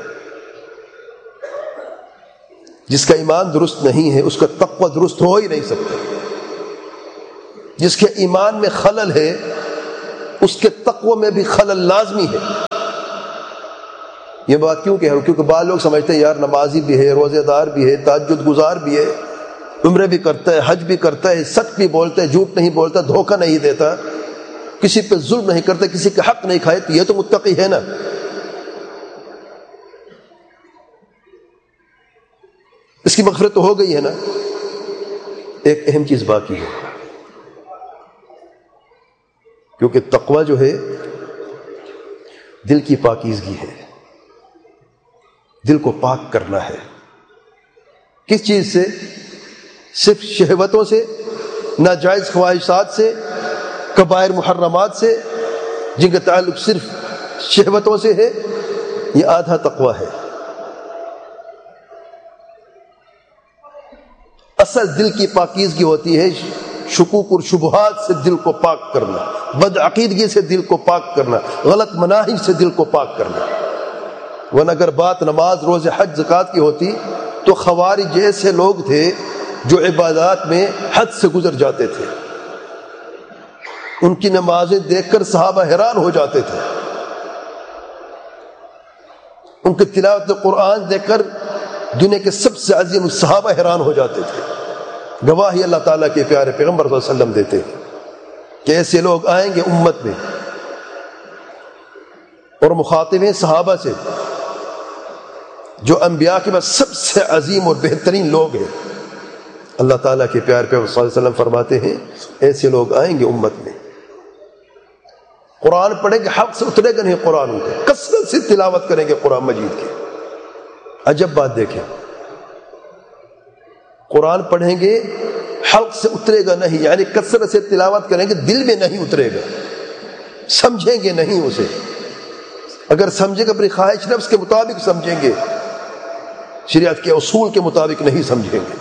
جس کا ایمان درست نہیں ہے اس کا تقوی درست ہو ہی نہیں سکتا. جس کے ایمان میں خلل ہے اس کے تقوی میں بھی خلل لازمی ہے. یہ بات کیوں کہہ رہا ہوں؟ کیونکہ بعض لوگ سمجھتے ہیں یار نمازی بھی ہے، روزے دار بھی ہے، تہجد گزار بھی ہے، عمرے بھی کرتا ہے، حج بھی کرتا ہے، سچ بھی بولتا ہے، جھوٹ نہیں بولتا، دھوکہ نہیں دیتا، کسی پہ ظلم نہیں کرتا، کسی کا حق نہیں کھائے، تو یہ تو متقی ہے نا۔ اس کی مغفرت تو ہو گئی ہے نا۔ ایک اہم چیز باقی ہے، کیونکہ تقوی جو ہے دل کی پاکیزگی ہے، دل کو پاک کرنا ہے۔ کس چیز سے؟ صرف شہوتوں سے، ناجائز خواہشات سے، کبائر محرمات سے، جن کا تعلق صرف شہوتوں سے ہے، یہ آدھا تقوی ہے۔ اصل دل کی پاکیزگی ہوتی ہے شکوک اور شبہات سے دل کو پاک کرنا، بد عقیدگی سے دل کو پاک کرنا، غلط مناہج سے دل کو پاک کرنا۔ ورنہ اگر بات نماز، روزے، حج، زکوٰۃ کی ہوتی تو خوارج ایسے لوگ تھے جو عبادات میں حد سے گزر جاتے تھے، ان کی نمازیں دیکھ کر صحابہ حیران ہو جاتے تھے، ان کی تلاوت قرآن دیکھ کر دنیا کے سب سے عظیم صحابہ حیران ہو جاتے تھے۔ گواہی اللہ تعالیٰ کے پیارے پیغمبر صلی اللہ علیہ وسلم دیتے ہیں کہ ایسے لوگ آئیں گے امت میں، اور مخاطب ہیں صحابہ سے جو انبیاء کے بعد سب سے عظیم اور بہترین لوگ ہیں۔ اللہ تعالیٰ کے پیارے پیغمبر صلی اللہ علیہ وسلم فرماتے ہیں ایسے لوگ آئیں گے امت میں، قرآن پڑھیں گے، حق سے اترے گا نہیں قرآن ان کو، کثرت سے تلاوت کریں گے قرآن مجید کی۔ عجب بات دیکھیں، قرآن پڑھیں گے، حلق سے اترے گا نہیں، یعنی کثرت سے تلاوت کریں گے، دل میں نہیں اترے گا، سمجھیں گے نہیں اسے، اگر سمجھیں گے اپنی خواہش نفس کے مطابق سمجھیں گے، شریعت کے اصول کے مطابق نہیں سمجھیں گے۔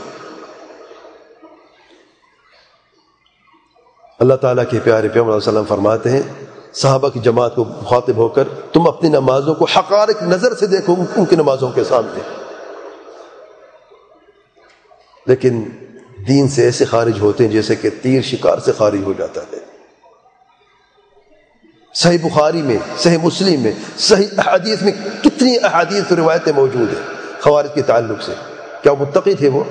اللہ تعالیٰ کے پیارے پیغمبر صلی اللہ علیہ وسلم فرماتے ہیں صحابہ کی جماعت کو مخاطب ہو کر، تم اپنی نمازوں کو حقارت نظر سے دیکھو ان کی نمازوں کے سامنے، لیکن دین سے ایسے خارج ہوتے ہیں جیسے کہ تیر شکار سے خارج ہو جاتا ہے۔ صحیح بخاری میں، صحیح مسلم میں، صحیح احادیث میں کتنی احادیث و روایتیں موجود ہیں خوارج کے تعلق سے۔ کیا وہ متقی تھے؟ وہ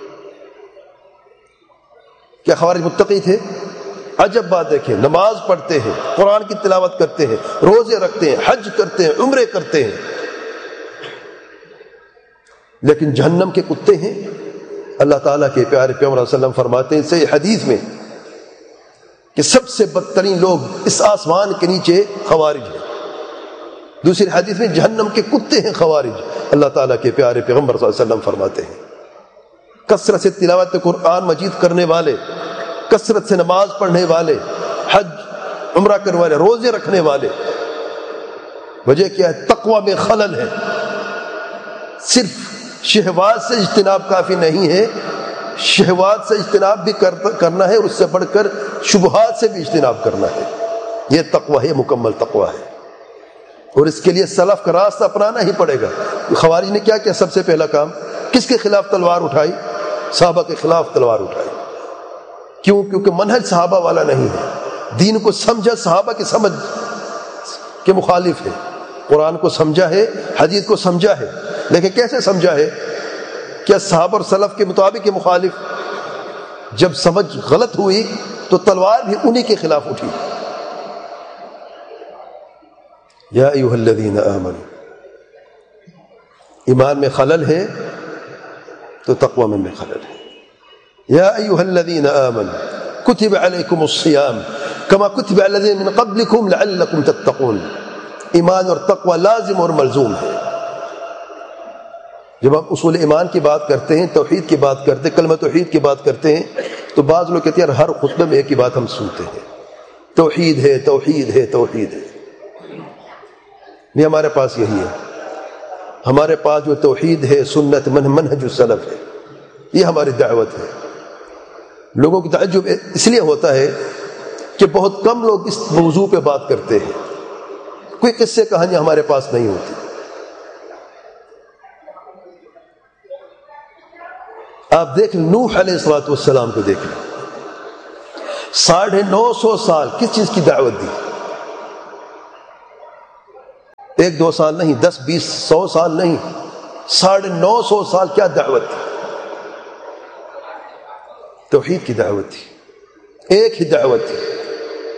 کیا خوارج متقی تھے؟ عجب بات دیکھیں، نماز پڑھتے ہیں، قرآن کی تلاوت کرتے ہیں، روزے رکھتے ہیں، حج کرتے ہیں، عمرے کرتے ہیں، لیکن جہنم کے کتے ہیں۔ اللہ تعالیٰ کے پیارے پیغمبر صلی اللہ علیہ وسلم فرماتے ہیں صحیح حدیث میں کہ سب سے بدترین لوگ اس آسمان کے نیچے خوارج ہیں۔ دوسری حدیث میں جہنم کے کتے ہیں خوارج۔ اللہ تعالیٰ کے پیارے پیغمبر صلی اللہ علیہ وسلم فرماتے ہیں کثرت سے تلاوت قرآن مجید کرنے والے، کثرت سے نماز پڑھنے والے، حج عمرہ کرنے والے، روزے رکھنے والے، وجہ کیا ہے؟ تقوی میں خلل ہے۔ صرف شہوات سے اجتناب کافی نہیں ہے، شہوات سے اجتناب بھی کرنا ہے، اور اس سے بڑھ کر شبہات سے بھی اجتناب کرنا ہے۔ یہ تقوی ہے، مکمل تقوی ہے، اور اس کے لیے سلف کا راستہ اپنانا ہی پڑے گا۔ خوارج نے کیا کیا؟ سب سے پہلا کام کس کے خلاف تلوار اٹھائی؟ صحابہ کے خلاف تلوار اٹھائی۔ کیوں؟ کیونکہ منہج صحابہ والا نہیں ہے، دین کو سمجھا صحابہ کی سمجھ کے مخالف ہے، قرآن کو سمجھا ہے، حدیث کو سمجھا ہے، لیکن کیسے سمجھا ہے؟ کیا صحابہ اور سلف کے مطابق کے مخالف؟ جب سمجھ غلط ہوئی تو تلوار بھی انہی کے خلاف اٹھی۔ یا ایھا الذین آمنوا، ایمان میں خلل ہے تو تقوی میں خلل ہے۔ یا ایھا الذین آمنوا کتب علیکم الصیام کما کتب علی الذین من قبلکم لعلکم تتقون۔ ایمان اور تقوی لازم اور ملزوم ہے۔ جب ہم اصول ایمان کی بات کرتے ہیں، توحید کی بات کرتے ہیں، کلمہ توحید کی بات کرتے ہیں، تو بعض لوگ کہتے ہیں ہر خطبے میں ایک ہی بات ہم سنتے ہیں، توحید ہے، توحید ہے، توحید ہے۔ نہیں، ہمارے پاس یہی ہے، ہمارے پاس جو توحید ہے، سنت، منہج السلف ہے، یہ ہماری دعوت ہے۔ لوگوں کی تعجب اس لیے ہوتا ہے کہ بہت کم لوگ اس موضوع پہ بات کرتے ہیں، کوئی قصے کہانیاں ہمارے پاس نہیں ہوتی۔ آپ دیکھ لیں نوح علیہ الصلوۃ والسلام کو دیکھ لیں، 950 سال کس چیز کی دعوت دی؟ 1 2 سال نہیں، 10 20 100 سال نہیں، 950 سال کیا دعوت تھی، توحید کی دعوت تھی، ایک ہی دعوت تھی،